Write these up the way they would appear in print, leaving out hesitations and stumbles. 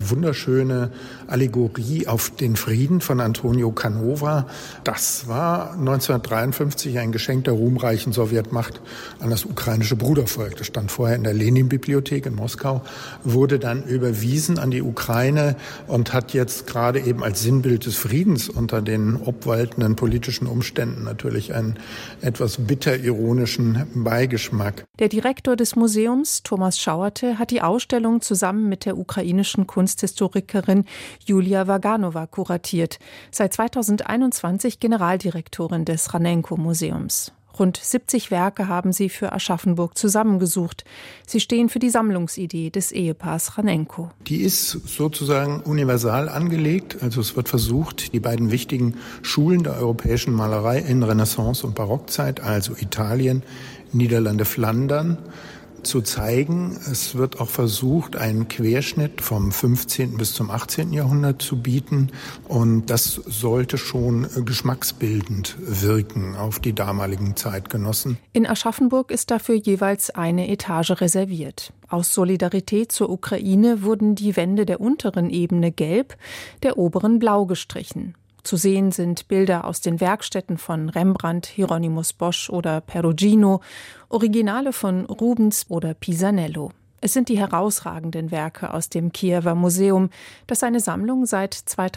wunderschöne Allegorie auf den Frieden von Antonio Canova. Das war 1953 ein Geschenk der ruhmreichen Sowjetmacht an das ukrainische Brudervolk. Das stand vorher in der Lenin-Bibliothek in Moskau, wurde dann überwiesen an die Ukraine und hat jetzt gerade eben als Sinnbild des Friedens unter den obwaltenden politischen Umständen natürlich einen etwas bitter-ironischen Beigeschmack. Der Direktor des Museums, Thomas Schauerte, hat die Ausstellung zusammen mit der ukrainischen Kunsthistorikerin Julia Waganowa kuratiert, seit 2021 Generaldirektorin des Ranenko-Museums. Rund 70 Werke haben sie für Aschaffenburg zusammengesucht. Sie stehen für die Sammlungsidee des Ehepaars Ranenko. Die ist sozusagen universal angelegt. Also es wird versucht, die beiden wichtigen Schulen der europäischen Malerei in Renaissance- und Barockzeit, also Italien, Niederlande, Flandern, zu zeigen. Es wird auch versucht, einen Querschnitt vom 15. bis zum 18. Jahrhundert zu bieten. Und das sollte schon geschmacksbildend wirken auf die damaligen Zeitgenossen. In Aschaffenburg ist dafür jeweils eine Etage reserviert. Aus Solidarität zur Ukraine wurden die Wände der unteren Ebene gelb, der oberen blau gestrichen. Zu sehen sind Bilder aus den Werkstätten von Rembrandt, Hieronymus Bosch oder Perugino, Originale von Rubens oder Pisanello. Es sind die herausragenden Werke aus dem Kiewer Museum, das seine Sammlung seit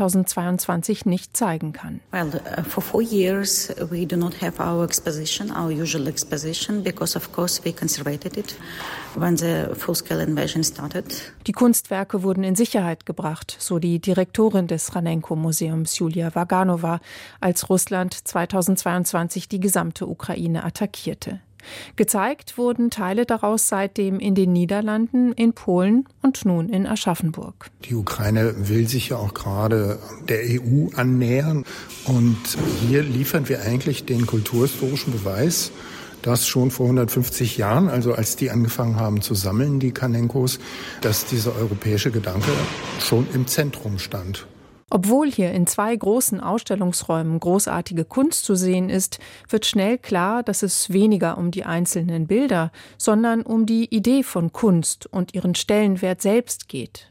2022 nicht zeigen kann. For 4 years we do not have our usual exposition, because of course we conservated it when the full-scale invasion started. Die Kunstwerke wurden in Sicherheit gebracht, so die Direktorin des Ranenko-Museums Julia Waganowa, als Russland 2022 die gesamte Ukraine attackierte. Gezeigt wurden Teile daraus seitdem in den Niederlanden, in Polen und nun in Aschaffenburg. Die Ukraine will sich ja auch gerade der EU annähern. Und hier liefern wir eigentlich den kulturhistorischen Beweis, dass schon vor 150 Jahren, also als die angefangen haben zu sammeln, die Kanenkos, dass dieser europäische Gedanke schon im Zentrum stand. Obwohl hier in 2 großen Ausstellungsräumen großartige Kunst zu sehen ist, wird schnell klar, dass es weniger um die einzelnen Bilder, sondern um die Idee von Kunst und ihren Stellenwert selbst geht.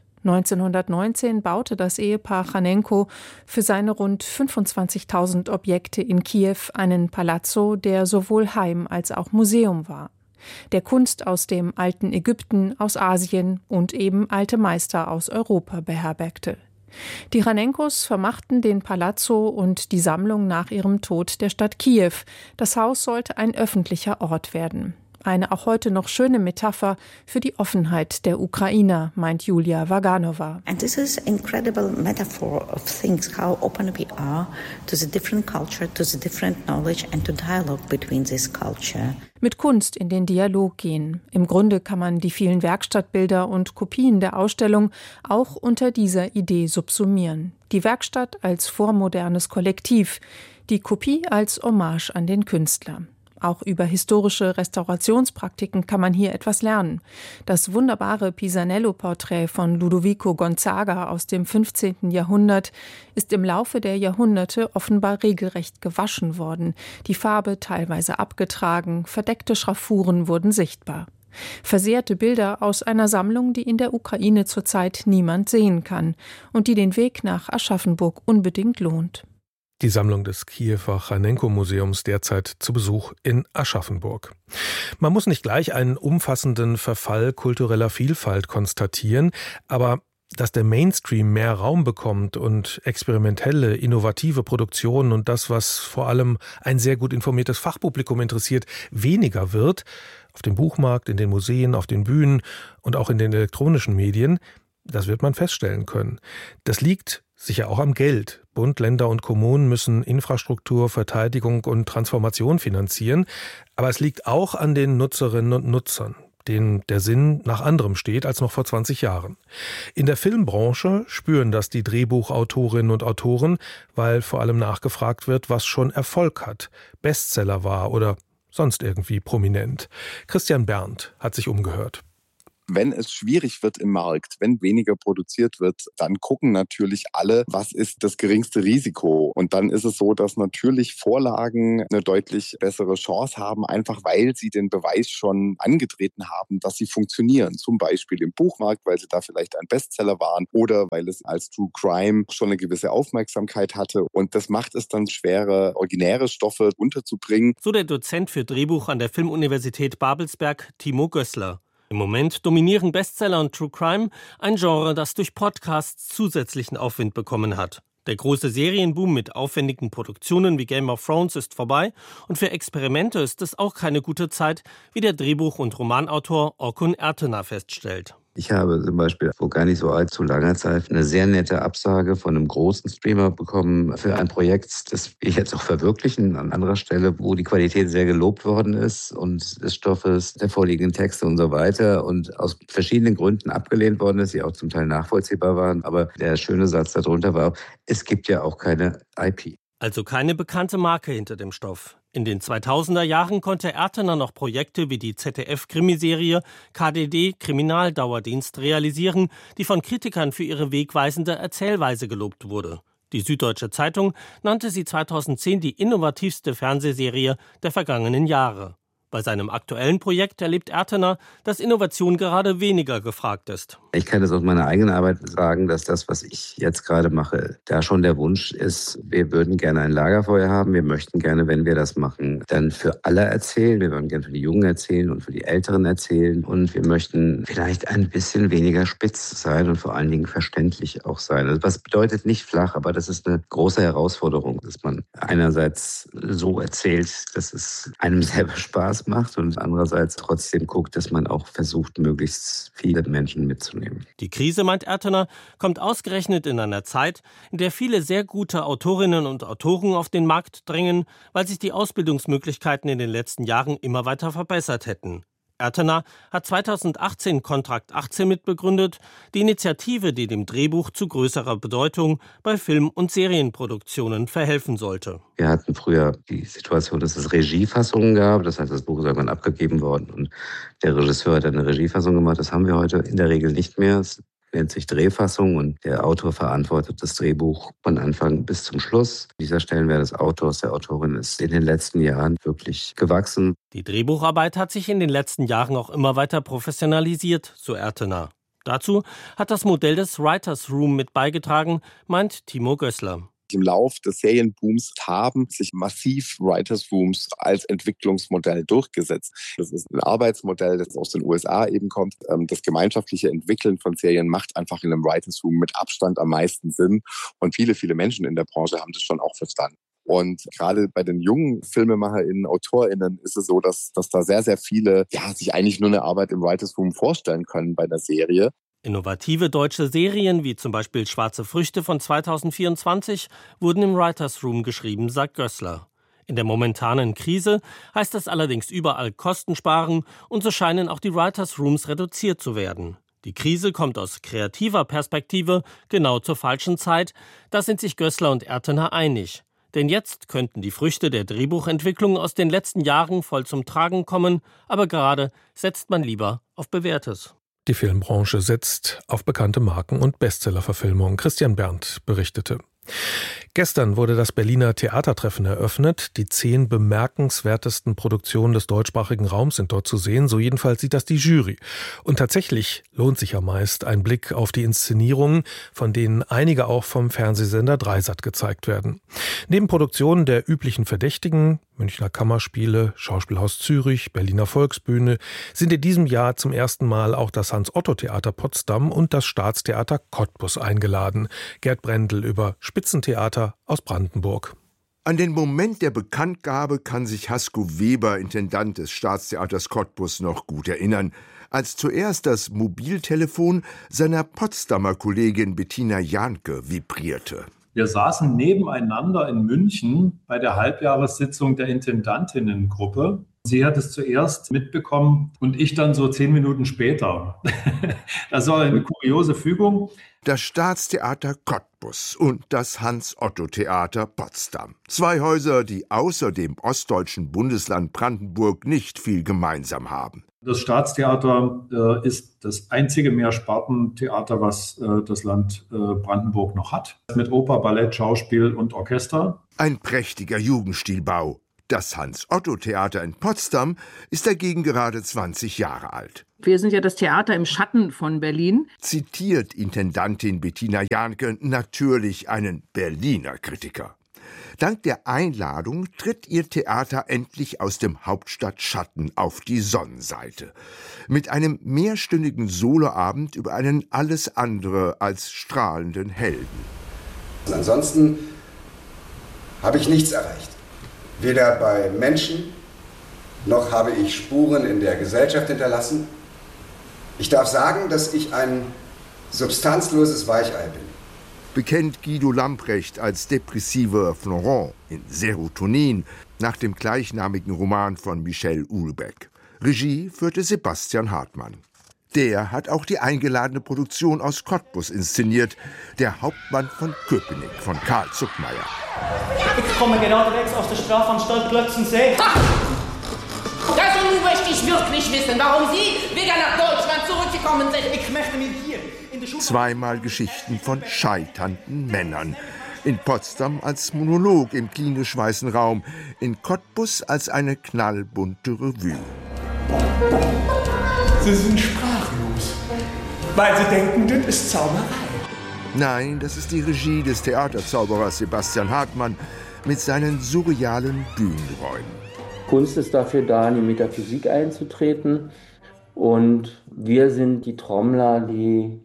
1919 baute das Ehepaar Ranenko für seine rund 25.000 Objekte in Kiew einen Palazzo, der sowohl Heim als auch Museum war. Der Kunst aus dem alten Ägypten, aus Asien und eben alte Meister aus Europa beherbergte. Die Ranenkos vermachten den Palazzo und die Sammlung nach ihrem Tod der Stadt Kiew. Das Haus sollte ein öffentlicher Ort werden. Eine auch heute noch schöne Metapher für die Offenheit der Ukrainer, meint Julia Waganowa. And this is incredible metaphor of things, how open we are to the different culture, to the different knowledge and to dialogue between this culture. Mit Kunst in den Dialog gehen. Im Grunde kann man die vielen Werkstattbilder und Kopien der Ausstellung auch unter dieser Idee subsumieren. Die Werkstatt als vormodernes Kollektiv, die Kopie als Hommage an den Künstler. Auch über historische Restaurationspraktiken kann man hier etwas lernen. Das wunderbare Pisanello-Porträt von Ludovico Gonzaga aus dem 15. Jahrhundert ist im Laufe der Jahrhunderte offenbar regelrecht gewaschen worden. Die Farbe teilweise abgetragen, verdeckte Schraffuren wurden sichtbar. Versehrte Bilder aus einer Sammlung, die in der Ukraine zurzeit niemand sehen kann und die den Weg nach Aschaffenburg unbedingt lohnt. Die Sammlung des Kiewer Ranenko-Museums derzeit zu Besuch in Aschaffenburg. Man muss nicht gleich einen umfassenden Verfall kultureller Vielfalt konstatieren, aber dass der Mainstream mehr Raum bekommt und experimentelle, innovative Produktionen und das, was vor allem ein sehr gut informiertes Fachpublikum interessiert, weniger wird, auf dem Buchmarkt, in den Museen, auf den Bühnen und auch in den elektronischen Medien, das wird man feststellen können. Das liegt sicher auch am Geld. Bund, Länder und Kommunen müssen Infrastruktur, Verteidigung und Transformation finanzieren. Aber es liegt auch an den Nutzerinnen und Nutzern, denen der Sinn nach anderem steht als noch vor 20 Jahren. In der Filmbranche spüren das die Drehbuchautorinnen und Autoren, weil vor allem nachgefragt wird, was schon Erfolg hat, Bestseller war oder sonst irgendwie prominent. Christian Berndt hat sich umgehört. Wenn es schwierig wird im Markt, wenn weniger produziert wird, dann gucken natürlich alle, was ist das geringste Risiko. Und dann ist es so, dass natürlich Vorlagen eine deutlich bessere Chance haben, einfach weil sie den Beweis schon angetreten haben, dass sie funktionieren. Zum Beispiel im Buchmarkt, weil sie da vielleicht ein Bestseller waren oder weil es als True Crime schon eine gewisse Aufmerksamkeit hatte. Und das macht es dann schwerer, originäre Stoffe unterzubringen. So der Dozent für Drehbuch an der Filmuniversität Babelsberg, Timo Gößler. Im Moment dominieren Bestseller und True Crime, ein Genre, das durch Podcasts zusätzlichen Aufwind bekommen hat. Der große Serienboom mit aufwendigen Produktionen wie Game of Thrones ist vorbei und für Experimente ist es auch keine gute Zeit, wie der Drehbuch- und Romanautor Orkun Ertena feststellt. Ich habe zum Beispiel vor gar nicht so allzu langer Zeit eine sehr nette Absage von einem großen Streamer bekommen für ein Projekt, das wir jetzt auch verwirklichen an anderer Stelle, wo die Qualität sehr gelobt worden ist und des Stoffes, der vorliegenden Texte und so weiter und aus verschiedenen Gründen abgelehnt worden ist, die auch zum Teil nachvollziehbar waren. Aber der schöne Satz darunter war, es gibt ja auch keine IP. Also keine bekannte Marke hinter dem Stoff. In den 2000er Jahren konnte Ertena noch Projekte wie die ZDF-Krimiserie KDD Kriminaldauerdienst realisieren, die von Kritikern für ihre wegweisende Erzählweise gelobt wurde. Die Süddeutsche Zeitung nannte sie 2010 die innovativste Fernsehserie der vergangenen Jahre. Bei seinem aktuellen Projekt erlebt Ertena, dass Innovation gerade weniger gefragt ist. Ich kann es aus meiner eigenen Arbeit sagen, dass das, was ich jetzt gerade mache, da schon der Wunsch ist, wir würden gerne ein Lagerfeuer haben. Wir möchten gerne, wenn wir das machen, dann für alle erzählen. Wir würden gerne für die Jungen erzählen und für die Älteren erzählen. Und wir möchten vielleicht ein bisschen weniger spitz sein und vor allen Dingen verständlich auch sein. Also was bedeutet nicht flach, aber das ist eine große Herausforderung, dass man einerseits so erzählt, dass es einem selber Spaß macht und andererseits trotzdem guckt, dass man auch versucht, möglichst viele Menschen mitzunehmen. Die Krise, meint Ertena, kommt ausgerechnet in einer Zeit, in der viele sehr gute Autorinnen und Autoren auf den Markt drängen, weil sich die Ausbildungsmöglichkeiten in den letzten Jahren immer weiter verbessert hätten. Ertena hat 2018 Kontrakt 18 mitbegründet, die Initiative, die dem Drehbuch zu größerer Bedeutung bei Film- und Serienproduktionen verhelfen sollte. Wir hatten früher die Situation, dass es Regiefassungen gab. Das heißt, das Buch ist irgendwann abgegeben worden und der Regisseur hat eine Regiefassung gemacht. Das haben wir heute in der Regel nicht mehr. Es nennt sich Drehfassung und der Autor verantwortet das Drehbuch von Anfang bis zum Schluss. Dieser Stellenwert des Autors, der Autorin ist in den letzten Jahren wirklich gewachsen. Die Drehbucharbeit hat sich in den letzten Jahren auch immer weiter professionalisiert, so Ertena. Dazu hat das Modell des Writers Room mit beigetragen, meint Timo Gößler. Im Lauf des Serienbooms haben sich massiv Writers Rooms als Entwicklungsmodell durchgesetzt. Das ist ein Arbeitsmodell, das aus den USA eben kommt. Das gemeinschaftliche Entwickeln von Serien macht einfach in einem Writers Room mit Abstand am meisten Sinn. Und viele Menschen in der Branche haben das schon auch verstanden. Und gerade bei den jungen FilmemacherInnen, AutorInnen ist es so, dass da sehr, sehr viele sich eigentlich nur eine Arbeit im Writers Room vorstellen können bei der Serie. Innovative deutsche Serien, wie zum Beispiel Schwarze Früchte von 2024, wurden im Writers Room geschrieben, sagt Gößler. In der momentanen Krise heißt das allerdings überall Kosten sparen und so scheinen auch die Writers Rooms reduziert zu werden. Die Krise kommt aus kreativer Perspektive genau zur falschen Zeit, da sind sich Gößler und Ertena einig. Denn jetzt könnten die Früchte der Drehbuchentwicklung aus den letzten Jahren voll zum Tragen kommen, aber gerade setzt man lieber auf Bewährtes. Die Filmbranche setzt auf bekannte Marken und Bestsellerverfilmungen. Christian Berndt berichtete. Gestern wurde das Berliner Theatertreffen eröffnet. Die 10 bemerkenswertesten Produktionen des deutschsprachigen Raums sind dort zu sehen. So jedenfalls sieht das die Jury. Und tatsächlich lohnt sich ja meist ein Blick auf die Inszenierungen, von denen einige auch vom Fernsehsender Dreisat gezeigt werden. Neben Produktionen der üblichen Verdächtigen, Münchner Kammerspiele, Schauspielhaus Zürich, Berliner Volksbühne, sind in diesem Jahr zum ersten Mal auch das Hans-Otto-Theater Potsdam und das Staatstheater Cottbus eingeladen. Gerd Brendel über Spitzentheater aus Brandenburg. An den Moment der Bekanntgabe kann sich Hasko Weber, Intendant des Staatstheaters Cottbus, noch gut erinnern, als zuerst das Mobiltelefon seiner Potsdamer Kollegin Bettina Jahnke vibrierte. Wir saßen nebeneinander in München bei der Halbjahressitzung der Intendantinnengruppe Sie hat es zuerst mitbekommen und ich dann so 10 Minuten später. Das war eine kuriose Fügung. Das Staatstheater Cottbus und das Hans-Otto-Theater Potsdam. 2 Häuser, die außer dem ostdeutschen Bundesland Brandenburg nicht viel gemeinsam haben. Das Staatstheater ist das einzige Mehrspartentheater, was das Land Brandenburg noch hat. Mit Oper, Ballett, Schauspiel und Orchester. Ein prächtiger Jugendstilbau. Das Hans-Otto-Theater in Potsdam ist dagegen gerade 20 Jahre alt. Wir sind ja das Theater im Schatten von Berlin. Zitiert Intendantin Bettina Jahnke natürlich einen Berliner Kritiker. Dank der Einladung tritt ihr Theater endlich aus dem Hauptstadtschatten auf die Sonnenseite. Mit einem mehrstündigen Soloabend über einen alles andere als strahlenden Helden. Ansonsten habe ich nichts erreicht. Weder bei Menschen, noch habe ich Spuren in der Gesellschaft hinterlassen. Ich darf sagen, dass ich ein substanzloses Weichei bin. Bekennt Guido Lamprecht als depressiver Florent in Serotonin nach dem gleichnamigen Roman von Michel Houellebecq. Regie führte Sebastian Hartmann. Der hat auch die eingeladene Produktion aus Cottbus inszeniert, Der Hauptmann von Köpenick von Karl Zuckmayer. Ich komme geradewegs aus der Strafanstalt Glötzensee. Also nun möchte ich wirklich wissen, warum Sie wieder nach Deutschland zurückgekommen sind. Ich möchte mir hier in der Schule... 2-mal Geschichten von scheiternden Männern. In Potsdam als Monolog im klinisch weißen Raum, in Cottbus als eine knallbunte Revue. Sie sind sprachlos, weil Sie denken, das ist Zauberei. Nein, das ist die Regie des Theaterzauberers Sebastian Hartmann mit seinen surrealen Bühnenräumen. Kunst ist dafür da, in die Metaphysik einzutreten. Und wir sind die Trommler, die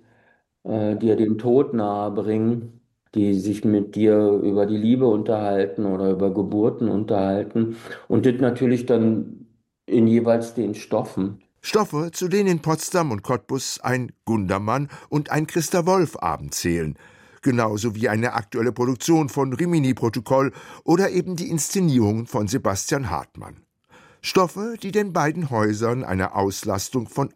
dir den Tod nahebringen, die sich mit dir über die Liebe unterhalten oder über Geburten unterhalten. Und das natürlich dann in jeweils den Stoffen. Stoffe, zu denen in Potsdam und Cottbus ein Gundermann und ein Christa Wolf-Abend zählen. Genauso wie eine aktuelle Produktion von Rimini-Protokoll oder eben die Inszenierungen von Sebastian Hartmann. Stoffe, die den beiden Häusern eine Auslastung von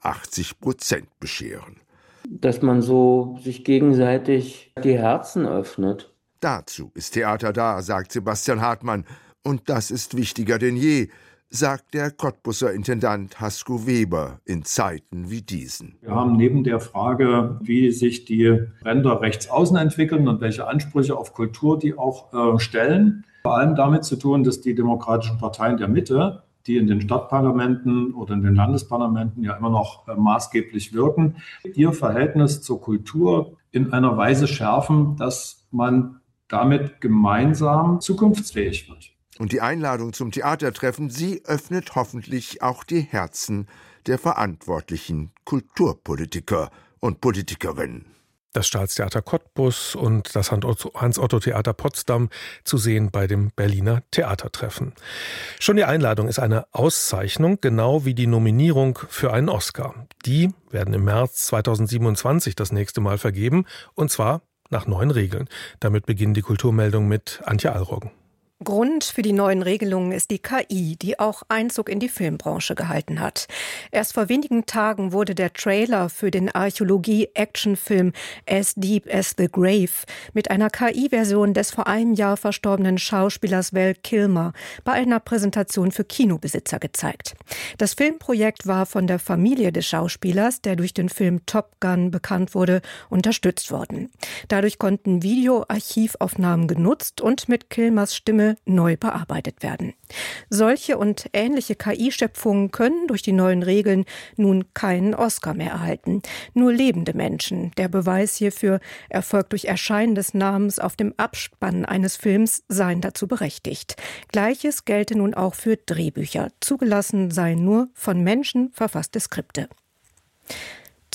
80% bescheren. Dass man so sich gegenseitig die Herzen öffnet. Dazu ist Theater da, sagt Sebastian Hartmann. Und das ist wichtiger denn je, sagt der Cottbuser Intendant Hasko Weber in Zeiten wie diesen. Wir haben neben der Frage, wie sich die Ränder rechts außen entwickeln und welche Ansprüche auf Kultur die auch stellen, vor allem damit zu tun, dass die demokratischen Parteien der Mitte, die in den Stadtparlamenten oder in den Landesparlamenten ja immer noch maßgeblich wirken, ihr Verhältnis zur Kultur in einer Weise schärfen, dass man damit gemeinsam zukunftsfähig wird. Und die Einladung zum Theatertreffen, sie öffnet hoffentlich auch die Herzen der verantwortlichen Kulturpolitiker und Politikerinnen. Das Staatstheater Cottbus und das Hans-Otto-Theater Potsdam zu sehen bei dem Berliner Theatertreffen. Schon die Einladung ist eine Auszeichnung, genau wie die Nominierung für einen Oscar. Die werden im März 2027 das nächste Mal vergeben, und zwar nach neuen Regeln. Damit beginnt die Kulturmeldung mit Antje Alroggen. Grund für die neuen Regelungen ist die KI, die auch Einzug in die Filmbranche gehalten hat. Erst vor wenigen Tagen wurde der Trailer für den Archäologie-Actionfilm As Deep as the Grave mit einer KI-Version des vor einem Jahr verstorbenen Schauspielers Val Kilmer bei einer Präsentation für Kinobesitzer gezeigt. Das Filmprojekt war von der Familie des Schauspielers, der durch den Film Top Gun bekannt wurde, unterstützt worden. Dadurch konnten Videoarchivaufnahmen genutzt und mit Kilmers Stimme neu bearbeitet werden. Solche und ähnliche KI-Schöpfungen können durch die neuen Regeln nun keinen Oscar mehr erhalten. Nur lebende Menschen. Der Beweis hierfür erfolgt durch Erscheinen des Namens auf dem Abspann eines Films, seien dazu berechtigt. Gleiches gelte nun auch für Drehbücher. Zugelassen seien nur von Menschen verfasste Skripte.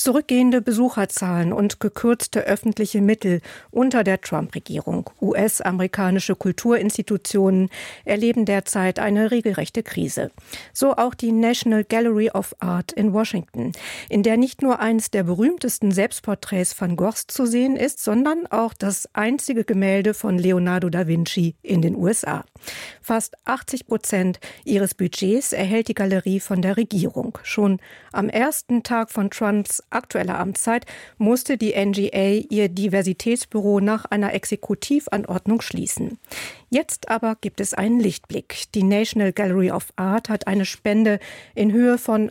Zurückgehende Besucherzahlen und gekürzte öffentliche Mittel unter der Trump-Regierung. US-amerikanische Kulturinstitutionen erleben derzeit eine regelrechte Krise. So auch die National Gallery of Art in Washington, in der nicht nur eines der berühmtesten Selbstporträts Van Goghs zu sehen ist, sondern auch das einzige Gemälde von Leonardo da Vinci in den USA. Fast 80% ihres Budgets erhält die Galerie von der Regierung. Schon am ersten Tag von Trumps aktueller Amtszeit musste die NGA ihr Diversitätsbüro nach einer Exekutivanordnung schließen. Jetzt aber gibt es einen Lichtblick. Die National Gallery of Art hat eine Spende in Höhe von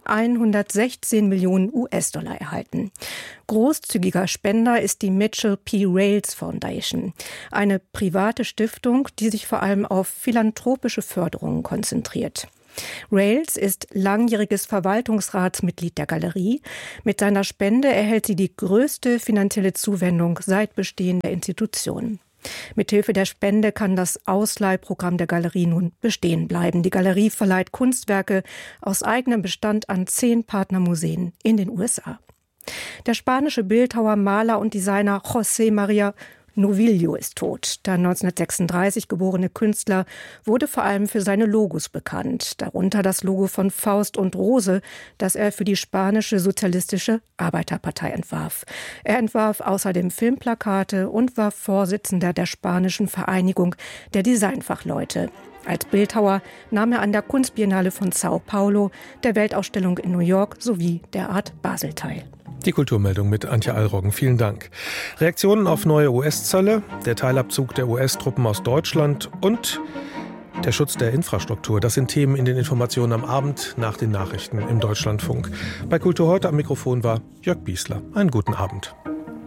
116 Millionen US-Dollar erhalten. Großzügiger Spender ist die Mitchell P. Rales Foundation, eine private Stiftung, die sich vor allem auf philanthropische Förderungen konzentriert. Rales ist langjähriges Verwaltungsratsmitglied der Galerie. Mit seiner Spende erhält sie die größte finanzielle Zuwendung seit Bestehen der Institution. Mithilfe der Spende kann das Ausleihprogramm der Galerie nun bestehen bleiben. Die Galerie verleiht Kunstwerke aus eigenem Bestand an 10 Partnermuseen in den USA. Der spanische Bildhauer, Maler und Designer José María Novillo ist tot. Der 1936 geborene Künstler wurde vor allem für seine Logos bekannt, darunter das Logo von Faust und Rose, das er für die spanische Sozialistische Arbeiterpartei entwarf. Er entwarf außerdem Filmplakate und war Vorsitzender der spanischen Vereinigung der Designfachleute. Als Bildhauer nahm er an der Kunstbiennale von Sao Paulo, der Weltausstellung in New York sowie der Art Basel teil. Die Kulturmeldung mit Antje Allroggen. Vielen Dank. Reaktionen auf neue US-Zölle, der Teilabzug der US-Truppen aus Deutschland und der Schutz der Infrastruktur. Das sind Themen in den Informationen am Abend nach den Nachrichten im Deutschlandfunk. Bei Kultur heute am Mikrofon war Jörg Biesler. Einen guten Abend.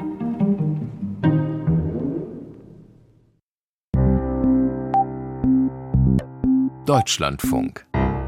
Deutschlandfunk.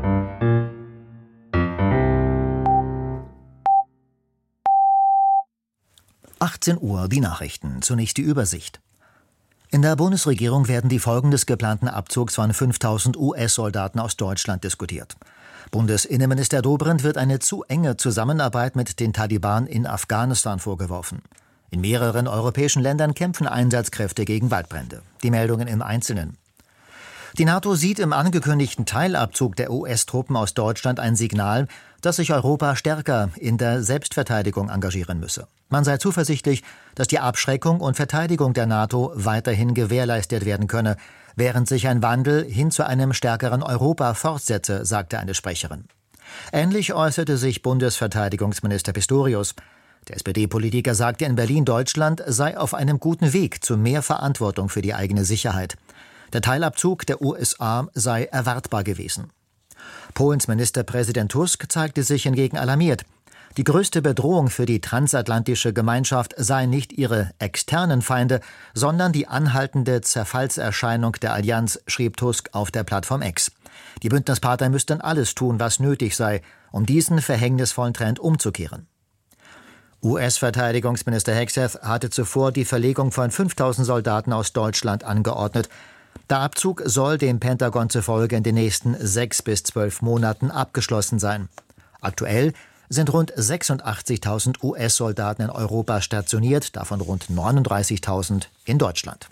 Uhr, die Nachrichten. Zunächst die Übersicht. In der Bundesregierung werden die Folgen des geplanten Abzugs von 5.000 US-Soldaten aus Deutschland diskutiert. Bundesinnenminister Dobrindt wird eine zu enge Zusammenarbeit mit den Taliban in Afghanistan vorgeworfen. In mehreren europäischen Ländern kämpfen Einsatzkräfte gegen Waldbrände. Die Meldungen im Einzelnen. Die NATO sieht im angekündigten Teilabzug der US-Truppen aus Deutschland ein Signal, dass sich Europa stärker in der Selbstverteidigung engagieren müsse. Man sei zuversichtlich, dass die Abschreckung und Verteidigung der NATO weiterhin gewährleistet werden könne, während sich ein Wandel hin zu einem stärkeren Europa fortsetze, sagte eine Sprecherin. Ähnlich äußerte sich Bundesverteidigungsminister Pistorius. Der SPD-Politiker sagte in Berlin, Deutschland sei auf einem guten Weg zu mehr Verantwortung für die eigene Sicherheit. Der Teilabzug der USA sei erwartbar gewesen. Polens Ministerpräsident Tusk zeigte sich hingegen alarmiert. Die größte Bedrohung für die transatlantische Gemeinschaft sei nicht ihre externen Feinde, sondern die anhaltende Zerfallserscheinung der Allianz, schrieb Tusk auf der Plattform X. Die Bündnispartner müssten alles tun, was nötig sei, um diesen verhängnisvollen Trend umzukehren. US-Verteidigungsminister Hegseth hatte zuvor die Verlegung von 5.000 Soldaten aus Deutschland angeordnet. Der Abzug soll dem Pentagon zufolge in den nächsten 6 bis 12 Monaten abgeschlossen sein. Aktuell sind rund 86.000 US-Soldaten in Europa stationiert, davon rund 39.000 in Deutschland.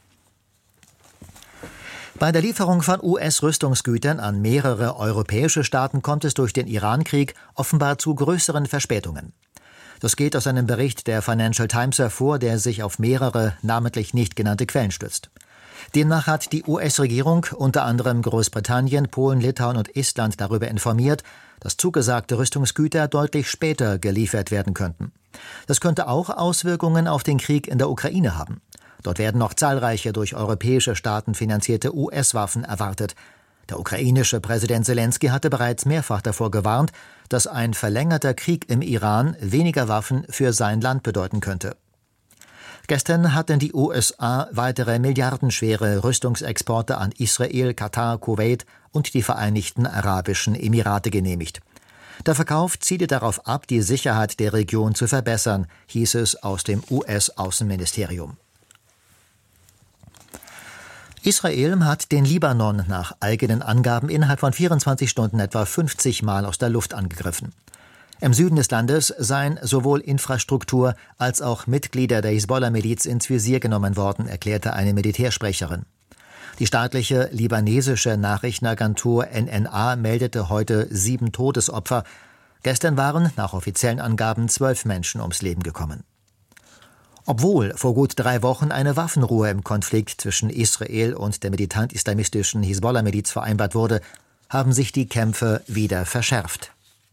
Bei der Lieferung von US-Rüstungsgütern an mehrere europäische Staaten kommt es durch den Iran-Krieg offenbar zu größeren Verspätungen. Das geht aus einem Bericht der Financial Times hervor, der sich auf mehrere namentlich nicht genannte Quellen stützt. Demnach hat die US-Regierung unter anderem Großbritannien, Polen, Litauen und Estland darüber informiert, dass zugesagte Rüstungsgüter deutlich später geliefert werden könnten. Das könnte auch Auswirkungen auf den Krieg in der Ukraine haben. Dort werden noch zahlreiche durch europäische Staaten finanzierte US-Waffen erwartet. Der ukrainische Präsident Selenskyj hatte bereits mehrfach davor gewarnt, dass ein verlängerter Krieg im Iran weniger Waffen für sein Land bedeuten könnte. Gestern hatten die USA weitere milliardenschwere Rüstungsexporte an Israel, Katar, Kuwait und die Vereinigten Arabischen Emirate genehmigt. Der Verkauf zielte darauf ab, die Sicherheit der Region zu verbessern, hieß es aus dem US-Außenministerium. Israel hat den Libanon nach eigenen Angaben innerhalb von 24 Stunden etwa 50 Mal aus der Luft angegriffen. Im Süden des Landes seien sowohl Infrastruktur als auch Mitglieder der Hisbollah-Miliz ins Visier genommen worden, erklärte eine Militärsprecherin. Die staatliche libanesische Nachrichtenagentur NNA meldete heute 7 Todesopfer. Gestern waren, nach offiziellen Angaben, 12 Menschen ums Leben gekommen. Obwohl vor gut 3 Wochen eine Waffenruhe im Konflikt zwischen Israel und der militant-islamistischen Hisbollah-Miliz vereinbart wurde, haben sich die Kämpfe wieder verschärft.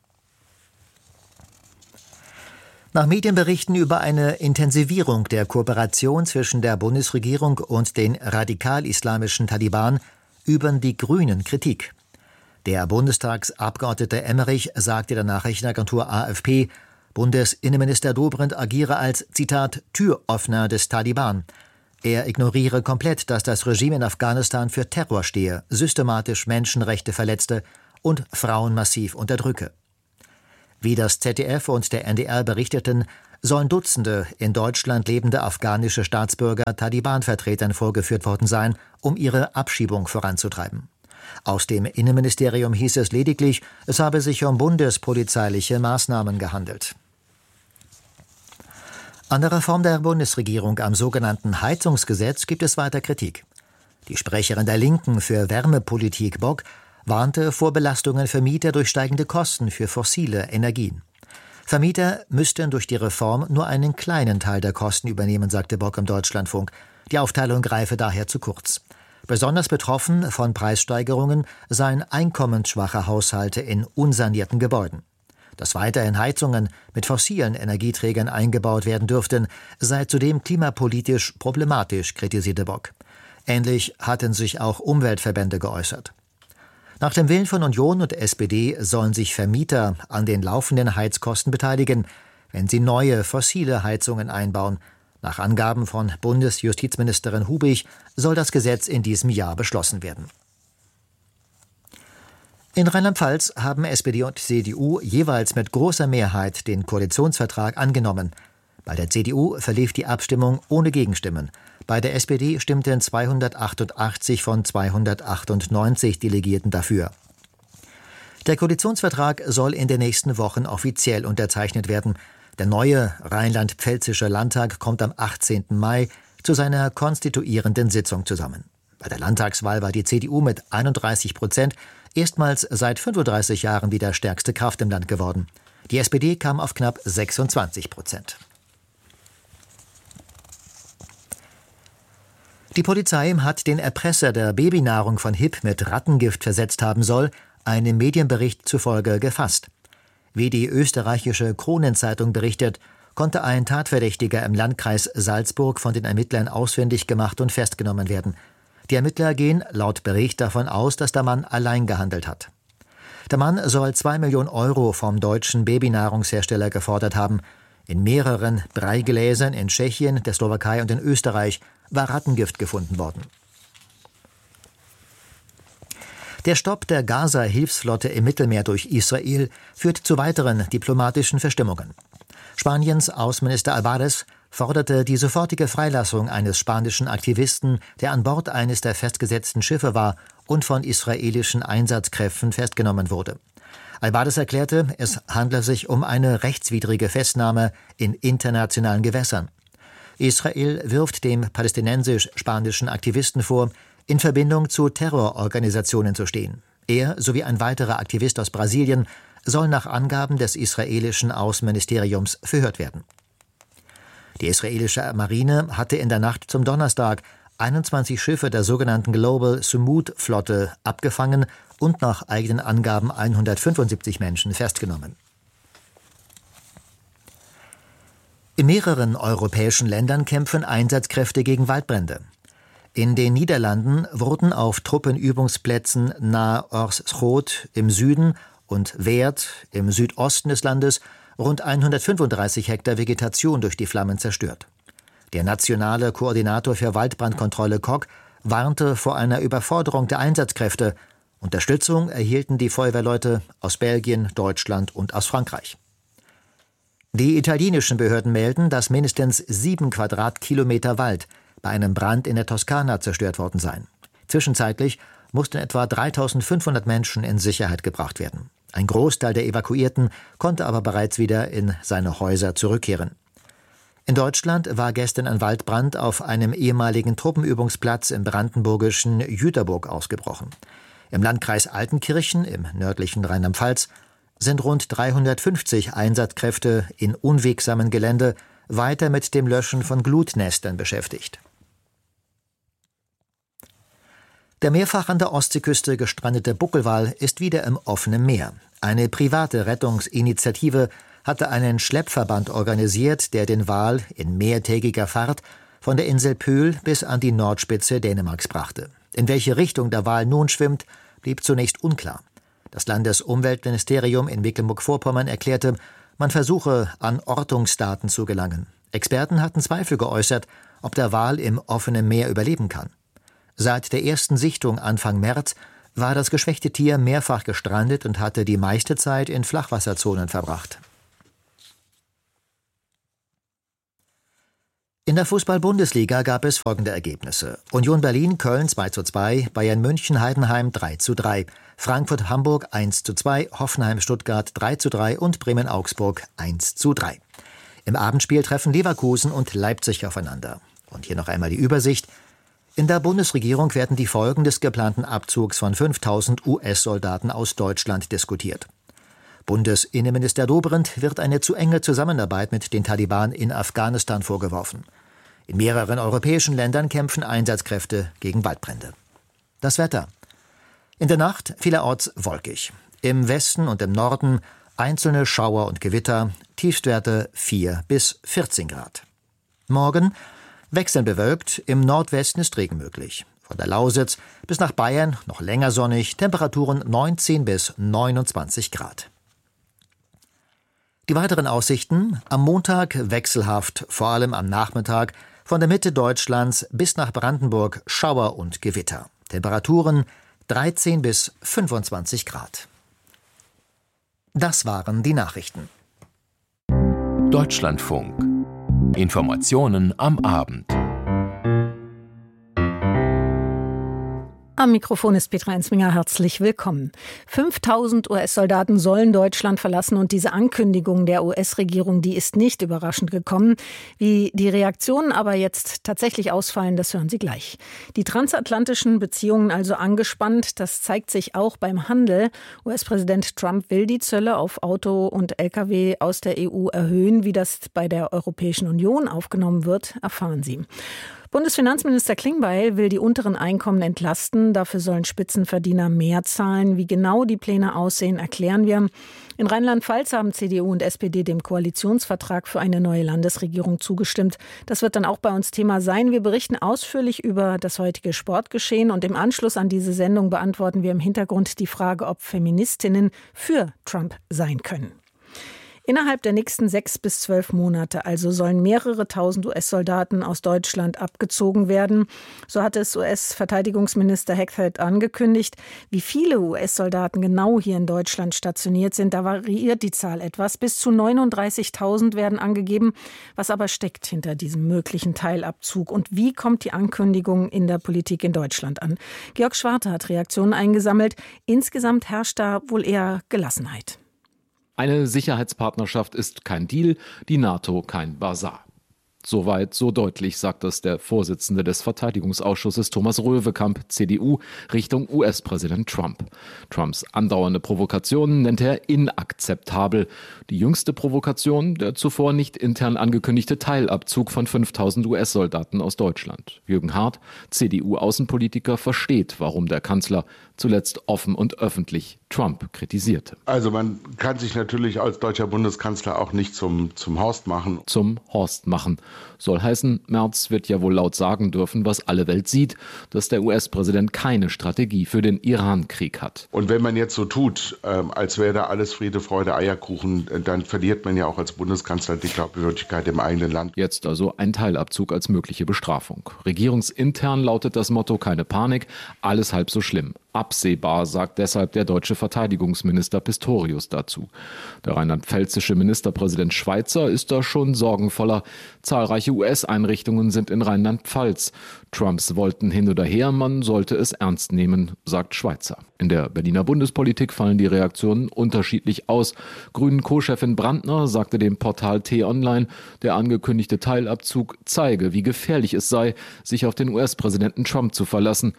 Nach Medienberichten über eine Intensivierung der Kooperation zwischen der Bundesregierung und den radikal-islamischen Taliban üben die Grünen Kritik. Der Bundestagsabgeordnete Emmerich sagte der Nachrichtenagentur AFP, Bundesinnenminister Dobrindt agiere als, Zitat, Türöffner des Taliban. Er ignoriere komplett, dass das Regime in Afghanistan für Terror stehe, systematisch Menschenrechte verletze und Frauen massiv unterdrücke. Wie das ZDF und der NDR berichteten, sollen Dutzende in Deutschland lebende afghanische Staatsbürger Taliban-Vertretern vorgeführt worden sein, um ihre Abschiebung voranzutreiben. Aus dem Innenministerium hieß es lediglich, es habe sich um bundespolizeiliche Maßnahmen gehandelt. An der Reform der Bundesregierung am sogenannten Heizungsgesetz gibt es weiter Kritik. Die Sprecherin der Linken für Wärmepolitik Bock warnte vor Belastungen für Mieter durch steigende Kosten für fossile Energien. Vermieter müssten durch die Reform nur einen kleinen Teil der Kosten übernehmen, sagte Bock im Deutschlandfunk. Die Aufteilung greife daher zu kurz. Besonders betroffen von Preissteigerungen seien einkommensschwache Haushalte in unsanierten Gebäuden. Dass weiterhin Heizungen mit fossilen Energieträgern eingebaut werden dürften, sei zudem klimapolitisch problematisch, kritisierte Bock. Ähnlich hatten sich auch Umweltverbände geäußert. Nach dem Willen von Union und SPD sollen sich Vermieter an den laufenden Heizkosten beteiligen, wenn sie neue fossile Heizungen einbauen. Nach Angaben von Bundesjustizministerin Hubig soll das Gesetz in diesem Jahr beschlossen werden. In Rheinland-Pfalz haben SPD und CDU jeweils mit großer Mehrheit den Koalitionsvertrag angenommen. Bei der CDU verlief die Abstimmung ohne Gegenstimmen. Bei der SPD stimmten 288 von 298 Delegierten dafür. Der Koalitionsvertrag soll in den nächsten Wochen offiziell unterzeichnet werden. Der neue rheinland-pfälzische Landtag kommt am 18. Mai zu seiner konstituierenden Sitzung zusammen. Bei der Landtagswahl war die CDU mit 31% erstmals seit 35 Jahren wieder stärkste Kraft im Land geworden. Die SPD kam auf knapp 26%. Die Polizei hat den Erpresser, der Babynahrung von HIP mit Rattengift versetzt haben soll, einem Medienbericht zufolge gefasst. Wie die österreichische Kronenzeitung berichtet, konnte ein Tatverdächtiger im Landkreis Salzburg von den Ermittlern ausfindig gemacht und festgenommen werden. Die Ermittler gehen laut Bericht davon aus, dass der Mann allein gehandelt hat. Der Mann soll 2 Millionen Euro vom deutschen Babynahrungshersteller gefordert haben. In mehreren Breigläsern in Tschechien, der Slowakei und in Österreich war Rattengift gefunden worden. Der Stopp der Gaza-Hilfsflotte im Mittelmeer durch Israel führt zu weiteren diplomatischen Verstimmungen. Spaniens Außenminister Álvarez forderte die sofortige Freilassung eines spanischen Aktivisten, der an Bord eines der festgesetzten Schiffe war und von israelischen Einsatzkräften festgenommen wurde. Álvarez erklärte, es handle sich um eine rechtswidrige Festnahme in internationalen Gewässern. Israel wirft dem palästinensisch-spanischen Aktivisten vor, in Verbindung zu Terrororganisationen zu stehen. Er sowie ein weiterer Aktivist aus Brasilien soll nach Angaben des israelischen Außenministeriums verhört werden. Die israelische Marine hatte in der Nacht zum Donnerstag 21 Schiffe der sogenannten Global Sumud-Flotte abgefangen und nach eigenen Angaben 175 Menschen festgenommen. In mehreren europäischen Ländern kämpfen Einsatzkräfte gegen Waldbrände. In den Niederlanden wurden auf Truppenübungsplätzen nahe Oorschot im Süden und Weert im Südosten des Landes rund 135 Hektar Vegetation durch die Flammen zerstört. Der nationale Koordinator für Waldbrandkontrolle Koch warnte vor einer Überforderung der Einsatzkräfte. Unterstützung erhielten die Feuerwehrleute aus Belgien, Deutschland und aus Frankreich. Die italienischen Behörden melden, dass mindestens 7 Quadratkilometer Wald bei einem Brand in der Toskana zerstört worden seien. Zwischenzeitlich mussten etwa 3.500 Menschen in Sicherheit gebracht werden. Ein Großteil der Evakuierten konnte aber bereits wieder in seine Häuser zurückkehren. In Deutschland war gestern ein Waldbrand auf einem ehemaligen Truppenübungsplatz im brandenburgischen Jüterburg ausgebrochen. Im Landkreis Altenkirchen im nördlichen Rheinland-Pfalz sind rund 350 Einsatzkräfte in unwegsamen Gelände weiter mit dem Löschen von Glutnestern beschäftigt. Der mehrfach an der Ostseeküste gestrandete Buckelwal ist wieder im offenen Meer. Eine private Rettungsinitiative hatte einen Schleppverband organisiert, der den Wal in mehrtägiger Fahrt von der Insel Pöhl bis an die Nordspitze Dänemarks brachte. In welche Richtung der Wal nun schwimmt, blieb zunächst unklar. Das Landesumweltministerium in Mecklenburg-Vorpommern erklärte, man versuche, an Ortungsdaten zu gelangen. Experten hatten Zweifel geäußert, ob der Wal im offenen Meer überleben kann. Seit der ersten Sichtung Anfang März war das geschwächte Tier mehrfach gestrandet und hatte die meiste Zeit in Flachwasserzonen verbracht. In der Fußball-Bundesliga gab es folgende Ergebnisse: Union Berlin-Köln 2:2, Bayern München-Heidenheim 3:3, Frankfurt-Hamburg 1:2, Hoffenheim-Stuttgart 3:3 und Bremen-Augsburg 1:3. Im Abendspiel treffen Leverkusen und Leipzig aufeinander. Und hier noch einmal die Übersicht. In der Bundesregierung werden die Folgen des geplanten Abzugs von 5.000 US-Soldaten aus Deutschland diskutiert. Bundesinnenminister Dobrindt wird eine zu enge Zusammenarbeit mit den Taliban in Afghanistan vorgeworfen. In mehreren europäischen Ländern kämpfen Einsatzkräfte gegen Waldbrände. Das Wetter. In der Nacht vielerorts wolkig. Im Westen und im Norden einzelne Schauer und Gewitter, Tiefstwerte 4 bis 14 Grad. Morgen wechselnd bewölkt, im Nordwesten ist Regen möglich. Von der Lausitz bis nach Bayern noch länger sonnig, Temperaturen 19 bis 29 Grad. Die weiteren Aussichten: am Montag wechselhaft, vor allem am Nachmittag, von der Mitte Deutschlands bis nach Brandenburg Schauer und Gewitter. Temperaturen 13 bis 25 Grad. Das waren die Nachrichten. Deutschlandfunk. Informationen am Abend. Am Mikrofon ist Petra Ensminger, herzlich willkommen. 5.000 US-Soldaten sollen Deutschland verlassen und diese Ankündigung der US-Regierung, die ist nicht überraschend gekommen. Wie die Reaktionen aber jetzt tatsächlich ausfallen, das hören Sie gleich. Die transatlantischen Beziehungen also angespannt, das zeigt sich auch beim Handel. US-Präsident Trump will die Zölle auf Auto und Lkw aus der EU erhöhen. Wie das bei der Europäischen Union aufgenommen wird, erfahren Sie. Bundesfinanzminister Klingbeil will die unteren Einkommen entlasten. Dafür sollen Spitzenverdiener mehr zahlen. Wie genau die Pläne aussehen, erklären wir. In Rheinland-Pfalz haben CDU und SPD dem Koalitionsvertrag für eine neue Landesregierung zugestimmt. Das wird dann auch bei uns Thema sein. Wir berichten ausführlich über das heutige Sportgeschehen und im Anschluss an diese Sendung beantworten wir im Hintergrund die Frage, ob Feministinnen für Trump sein können. Innerhalb der nächsten 6 bis 12 Monate also sollen mehrere tausend US-Soldaten aus Deutschland abgezogen werden. So hatte es US-Verteidigungsminister Hagthorpe angekündigt. Wie viele US-Soldaten genau hier in Deutschland stationiert sind, da variiert die Zahl etwas. Bis zu 39.000 werden angegeben. Was aber steckt hinter diesem möglichen Teilabzug? Und wie kommt die Ankündigung in der Politik in Deutschland an? Georg Schwarte hat Reaktionen eingesammelt. Insgesamt herrscht da wohl eher Gelassenheit. Eine Sicherheitspartnerschaft ist kein Deal, die NATO kein Basar. Soweit, so deutlich, sagt das der Vorsitzende des Verteidigungsausschusses Thomas Röwekamp, CDU, Richtung US-Präsident Trump. Trumps andauernde Provokationen nennt er inakzeptabel. Die jüngste Provokation, der zuvor nicht intern angekündigte Teilabzug von 5.000 US-Soldaten aus Deutschland. Jürgen Hart, CDU-Außenpolitiker, versteht, warum der Kanzler zuletzt offen und öffentlich Trump kritisierte. Also man kann sich natürlich als deutscher Bundeskanzler auch nicht zum Horst machen. Zum Horst machen. Soll heißen, Merz wird ja wohl laut sagen dürfen, was alle Welt sieht, dass der US-Präsident keine Strategie für den Iran-Krieg hat. Und wenn man jetzt so tut, als wäre da alles Friede, Freude, Eierkuchen, dann verliert man ja auch als Bundeskanzler die Glaubwürdigkeit im eigenen Land. Jetzt also ein Teilabzug als mögliche Bestrafung. Regierungsintern lautet das Motto: keine Panik, alles halb so schlimm. Absehbar, sagt deshalb der deutsche Verteidigungsminister Pistorius dazu. Der rheinland-pfälzische Ministerpräsident Schweizer ist da schon sorgenvoller. Zahlreiche US-Einrichtungen sind in Rheinland-Pfalz. Trumps wollten hin oder her, man sollte es ernst nehmen, sagt Schweizer. In der Berliner Bundespolitik fallen die Reaktionen unterschiedlich aus. Grünen-Co-Chefin Brandner sagte dem Portal T-Online, der angekündigte Teilabzug zeige, wie gefährlich es sei, sich auf den US-Präsidenten Trump zu verlassen.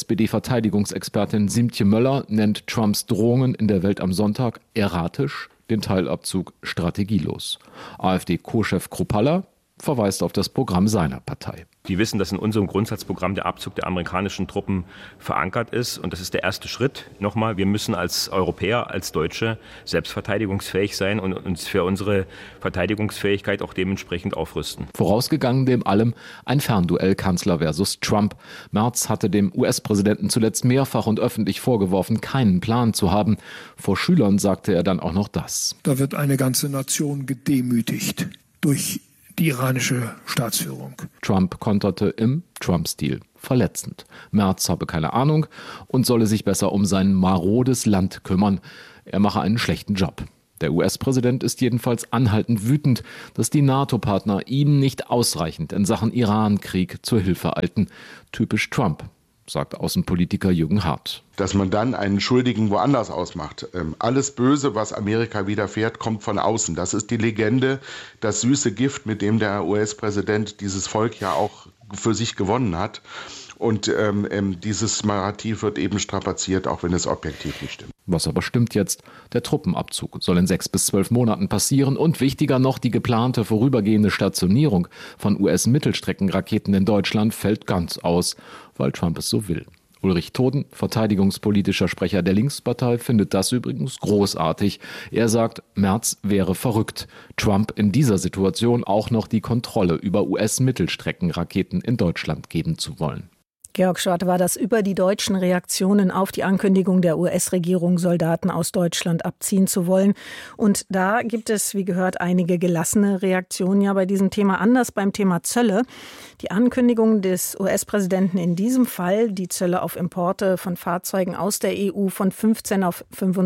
SPD-Verteidigungsexpertin Siemtje Möller nennt Trumps Drohungen in der Welt am Sonntag erratisch, den Teilabzug strategielos. AfD-Co-Chef Kruppalla verweist auf das Programm seiner Partei. Die wissen, dass in unserem Grundsatzprogramm der Abzug der amerikanischen Truppen verankert ist. Und das ist der erste Schritt. Nochmal, wir müssen als Europäer, als Deutsche selbstverteidigungsfähig sein und uns für unsere Verteidigungsfähigkeit auch dementsprechend aufrüsten. Vorausgegangen dem allem ein Fernduell Kanzler versus Trump. Merz hatte dem US-Präsidenten zuletzt mehrfach und öffentlich vorgeworfen, keinen Plan zu haben. Vor Schülern sagte er dann auch noch das. Da wird eine ganze Nation gedemütigt durch die iranische Staatsführung. Trump konterte im Trump-Stil verletzend. Merz habe keine Ahnung und solle sich besser um sein marodes Land kümmern. Er mache einen schlechten Job. Der US-Präsident ist jedenfalls anhaltend wütend, dass die NATO-Partner ihm nicht ausreichend in Sachen Iran-Krieg zur Hilfe eilten. Typisch Trump, sagt Außenpolitiker Jürgen Hart. Dass man dann einen Schuldigen woanders ausmacht. Alles Böse, was Amerika widerfährt, kommt von außen. Das ist die Legende, das süße Gift, mit dem der US-Präsident dieses Volk ja auch für sich gewonnen hat. Und dieses Narrativ wird eben strapaziert, auch wenn es objektiv nicht stimmt. Was aber stimmt jetzt? Der Truppenabzug soll in 6 bis 12 Monaten passieren und wichtiger noch, die geplante vorübergehende Stationierung von US-Mittelstreckenraketen in Deutschland fällt ganz aus, weil Trump es so will. Ulrich Toden, verteidigungspolitischer Sprecher der Linkspartei, findet das übrigens großartig. Er sagt, Merz wäre verrückt, Trump in dieser Situation auch noch die Kontrolle über US-Mittelstreckenraketen in Deutschland geben zu wollen. Georg Schwarte war das über die deutschen Reaktionen auf die Ankündigung der US-Regierung, Soldaten aus Deutschland abziehen zu wollen. Und da gibt es, wie gehört, einige gelassene Reaktionen ja bei diesem Thema. Anders beim Thema Zölle. Die Ankündigung des US-Präsidenten in diesem Fall, die Zölle auf Importe von Fahrzeugen aus der EU von 15% auf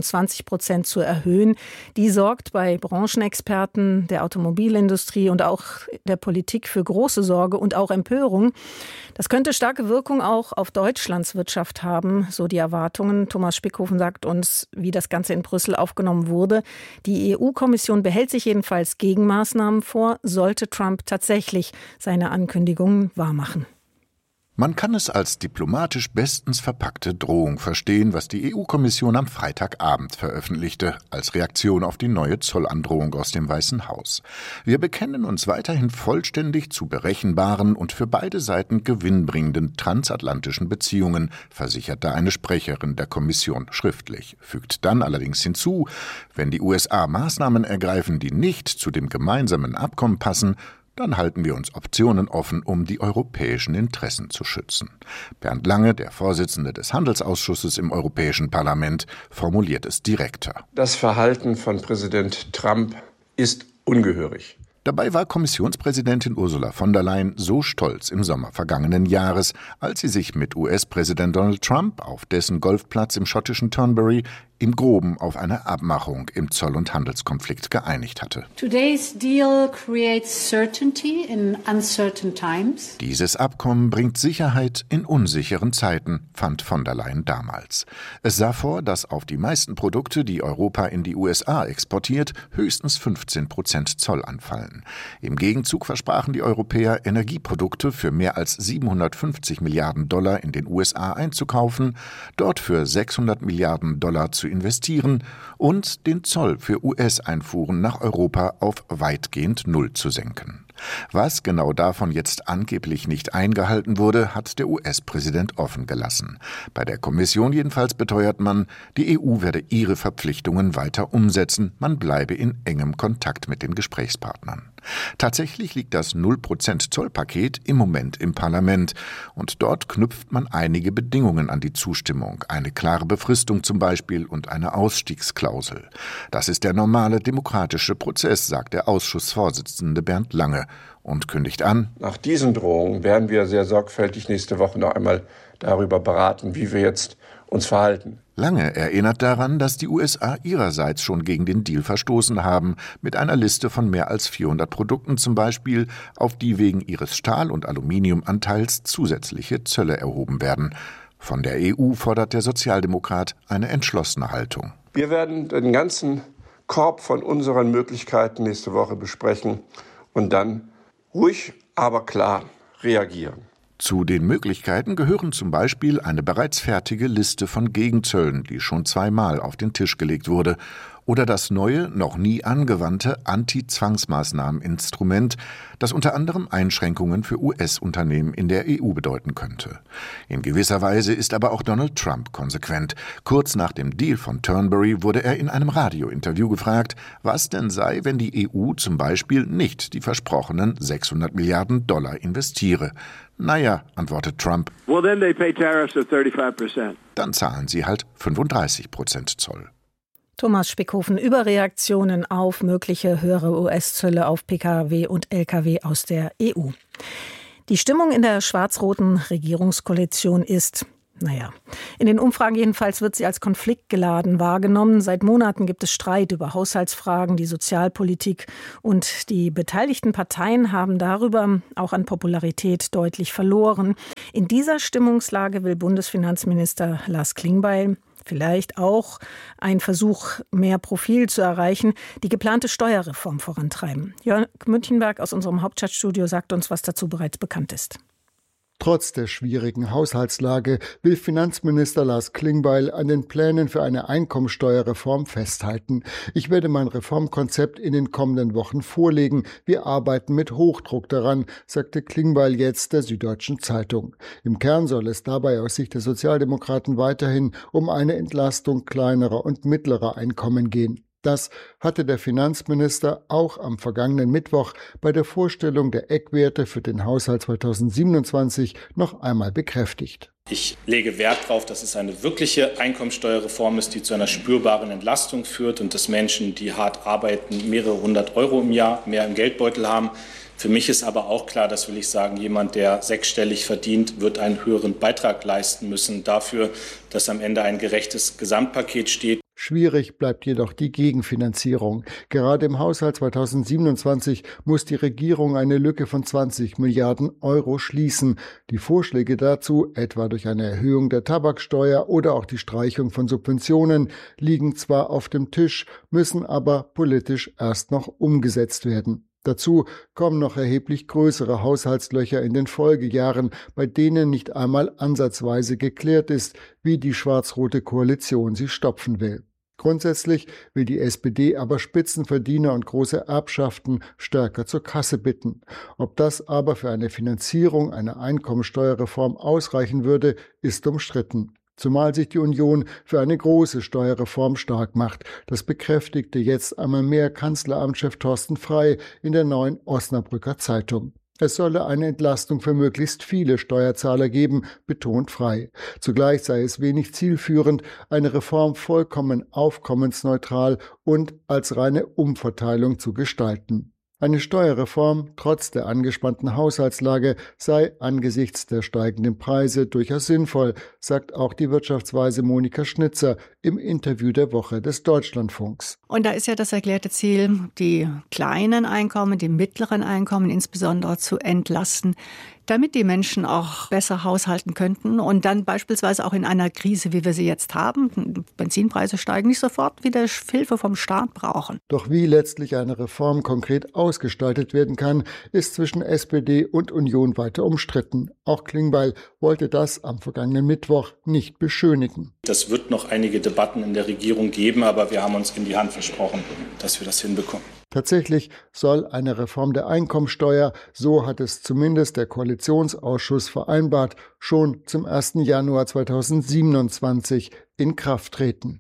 25% zu erhöhen, die sorgt bei Branchenexperten der Automobilindustrie und auch der Politik für große Sorge und auch Empörung. Das könnte starke Wirkung auch auf Deutschlands Wirtschaft haben, so die Erwartungen. Thomas Spickhofen sagt uns, wie das Ganze in Brüssel aufgenommen wurde. Die EU-Kommission behält sich jedenfalls Gegenmaßnahmen vor, sollte Trump tatsächlich seine Ankündigungen wahrmachen. Man kann es als diplomatisch bestens verpackte Drohung verstehen, was die EU-Kommission am Freitagabend veröffentlichte, als Reaktion auf die neue Zollandrohung aus dem Weißen Haus. Wir bekennen uns weiterhin vollständig zu berechenbaren und für beide Seiten gewinnbringenden transatlantischen Beziehungen, versicherte eine Sprecherin der Kommission schriftlich, fügt dann allerdings hinzu, wenn die USA Maßnahmen ergreifen, die nicht zu dem gemeinsamen Abkommen passen, dann halten wir uns Optionen offen, um die europäischen Interessen zu schützen. Bernd Lange, der Vorsitzende des Handelsausschusses im Europäischen Parlament, formuliert es direkter. Das Verhalten von Präsident Trump ist ungehörig. Dabei war Kommissionspräsidentin Ursula von der Leyen so stolz im Sommer vergangenen Jahres, als sie sich mit US-Präsident Donald Trump auf dessen Golfplatz im schottischen Turnberry im Groben auf eine Abmachung im Zoll- und Handelskonflikt geeinigt hatte. Today's deal creates certainty in uncertain times. Dieses Abkommen bringt Sicherheit in unsicheren Zeiten, fand von der Leyen damals. Es sah vor, dass auf die meisten Produkte, die Europa in die USA exportiert, höchstens 15% Zoll anfallen. Im Gegenzug versprachen die Europäer, Energieprodukte für mehr als 750 Milliarden Dollar in den USA einzukaufen, dort für 600 Milliarden Dollar zu investieren und den Zoll für US-Einfuhren nach Europa auf weitgehend Null zu senken. Was genau davon jetzt angeblich nicht eingehalten wurde, hat der US-Präsident offen gelassen. Bei der Kommission jedenfalls beteuert man, die EU werde ihre Verpflichtungen weiter umsetzen, man bleibe in engem Kontakt mit den Gesprächspartnern. Tatsächlich liegt das 0% Zollpaket im Moment im Parlament und dort knüpft man einige Bedingungen an die Zustimmung, eine klare Befristung zum Beispiel und eine Ausstiegsklausel. Das ist der normale demokratische Prozess, sagt der Ausschussvorsitzende Bernd Lange und kündigt an: Nach diesen Drohungen werden wir sehr sorgfältig nächste Woche noch einmal darüber beraten, wie wir jetzt uns verhalten. Lange erinnert daran, dass die USA ihrerseits schon gegen den Deal verstoßen haben, mit einer Liste von mehr als 400 Produkten zum Beispiel, auf die wegen ihres Stahl- und Aluminiumanteils zusätzliche Zölle erhoben werden. Von der EU fordert der Sozialdemokrat eine entschlossene Haltung. Wir werden den ganzen Korb von unseren Möglichkeiten nächste Woche besprechen und dann ruhig, aber klar reagieren. Zu den Möglichkeiten gehören zum Beispiel eine bereits fertige Liste von Gegenzöllen, die schon 2-mal auf den Tisch gelegt wurde, oder das neue, noch nie angewandte Anti-Zwangsmaßnahmen-Instrument, das unter anderem Einschränkungen für US-Unternehmen in der EU bedeuten könnte. In gewisser Weise ist aber auch Donald Trump konsequent. Kurz nach dem Deal von Turnberry wurde er in einem Radiointerview gefragt, was denn sei, wenn die EU zum Beispiel nicht die versprochenen $600 Milliarden investiere. Naja, antwortet Trump, well, then they pay tariffs of 35%. Dann zahlen sie halt 35% Zoll. Thomas Spickhofen über Reaktionen auf mögliche höhere US-Zölle auf Pkw und Lkw aus der EU. Die Stimmung in der schwarz-roten Regierungskoalition ist, in den Umfragen jedenfalls wird sie als konfliktgeladen wahrgenommen. Seit Monaten gibt es Streit über Haushaltsfragen, die Sozialpolitik und die beteiligten Parteien haben darüber auch an Popularität deutlich verloren. In dieser Stimmungslage will Bundesfinanzminister Lars Klingbeil vielleicht auch ein Versuch, mehr Profil zu erreichen, die geplante Steuerreform vorantreiben. Jörg Münchenberg aus unserem Hauptstadtstudio sagt uns, was dazu bereits bekannt ist. Trotz der schwierigen Haushaltslage will Finanzminister Lars Klingbeil an den Plänen für eine Einkommensteuerreform festhalten. Ich werde mein Reformkonzept in den kommenden Wochen vorlegen. Wir arbeiten mit Hochdruck daran, sagte Klingbeil jetzt der Süddeutschen Zeitung. Im Kern soll es dabei aus Sicht der Sozialdemokraten weiterhin um eine Entlastung kleinerer und mittlerer Einkommen gehen. Das hatte der Finanzminister auch am vergangenen Mittwoch bei der Vorstellung der Eckwerte für den Haushalt 2027 noch einmal bekräftigt. Ich lege Wert darauf, dass es eine wirkliche Einkommensteuerreform ist, die zu einer spürbaren Entlastung führt und dass Menschen, die hart arbeiten, mehrere hundert Euro im Jahr mehr im Geldbeutel haben. Für mich ist aber auch klar, das will ich sagen, jemand, der sechsstellig verdient, wird einen höheren Beitrag leisten müssen dafür, dass am Ende ein gerechtes Gesamtpaket steht. Schwierig bleibt jedoch die Gegenfinanzierung. Gerade im Haushalt 2027 muss die Regierung eine Lücke von 20 Milliarden Euro schließen. Die Vorschläge dazu, etwa durch eine Erhöhung der Tabaksteuer oder auch die Streichung von Subventionen, liegen zwar auf dem Tisch, müssen aber politisch erst noch umgesetzt werden. Dazu kommen noch erheblich größere Haushaltslöcher in den Folgejahren, bei denen nicht einmal ansatzweise geklärt ist, wie die schwarz-rote Koalition sie stopfen will. Grundsätzlich will die SPD aber Spitzenverdiener und große Erbschaften stärker zur Kasse bitten. Ob das aber für eine Finanzierung einer Einkommensteuerreform ausreichen würde, ist umstritten. Zumal sich die Union für eine große Steuerreform stark macht. Das bekräftigte jetzt einmal mehr Kanzleramtschef Thorsten Frey in der Neuen Osnabrücker Zeitung. Es solle eine Entlastung für möglichst viele Steuerzahler geben, betont Frey. Zugleich sei es wenig zielführend, eine Reform vollkommen aufkommensneutral und als reine Umverteilung zu gestalten. Eine Steuerreform, trotz der angespannten Haushaltslage, sei angesichts der steigenden Preise durchaus sinnvoll, sagt auch die Wirtschaftsweise Monika Schnitzer im Interview der Woche des Deutschlandfunks. Und da ist ja das erklärte Ziel, die kleinen Einkommen, die mittleren Einkommen insbesondere zu entlasten, damit die Menschen auch besser haushalten könnten und dann beispielsweise auch in einer Krise, wie wir sie jetzt haben, Benzinpreise steigen, nicht sofort wieder Hilfe vom Staat brauchen. Doch wie letztlich eine Reform konkret ausgestaltet werden kann, ist zwischen SPD und Union weiter umstritten. Auch Klingbeil wollte das am vergangenen Mittwoch nicht beschönigen. Das wird noch einige Debatten in der Regierung geben, aber wir haben uns in die Hand versprochen, dass wir das hinbekommen. Tatsächlich soll eine Reform der Einkommensteuer, so hat es zumindest der Koalitionsausschuss vereinbart, schon zum 1. Januar 2027 in Kraft treten.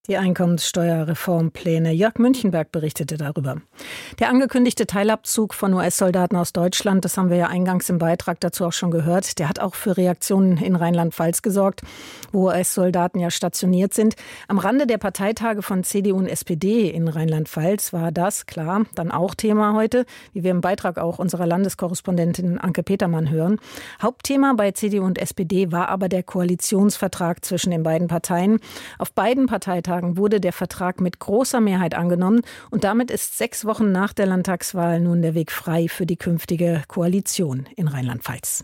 Die Einkommenssteuerreformpläne. Jörg Münchenberg berichtete darüber. Der angekündigte Teilabzug von US-Soldaten aus Deutschland, das haben wir ja eingangs im Beitrag dazu auch schon gehört, der hat auch für Reaktionen in Rheinland-Pfalz gesorgt, wo US-Soldaten ja stationiert sind. Am Rande der Parteitage von CDU und SPD in Rheinland-Pfalz war das, klar, dann auch Thema heute, wie wir im Beitrag auch unserer Landeskorrespondentin Anke Petermann hören. Hauptthema bei CDU und SPD war aber der Koalitionsvertrag zwischen den beiden Parteien. Auf beiden Parteitagen wurde der Vertrag mit großer Mehrheit angenommen und damit ist 6 Wochen nach der Landtagswahl nun der Weg frei für die künftige Koalition in Rheinland-Pfalz.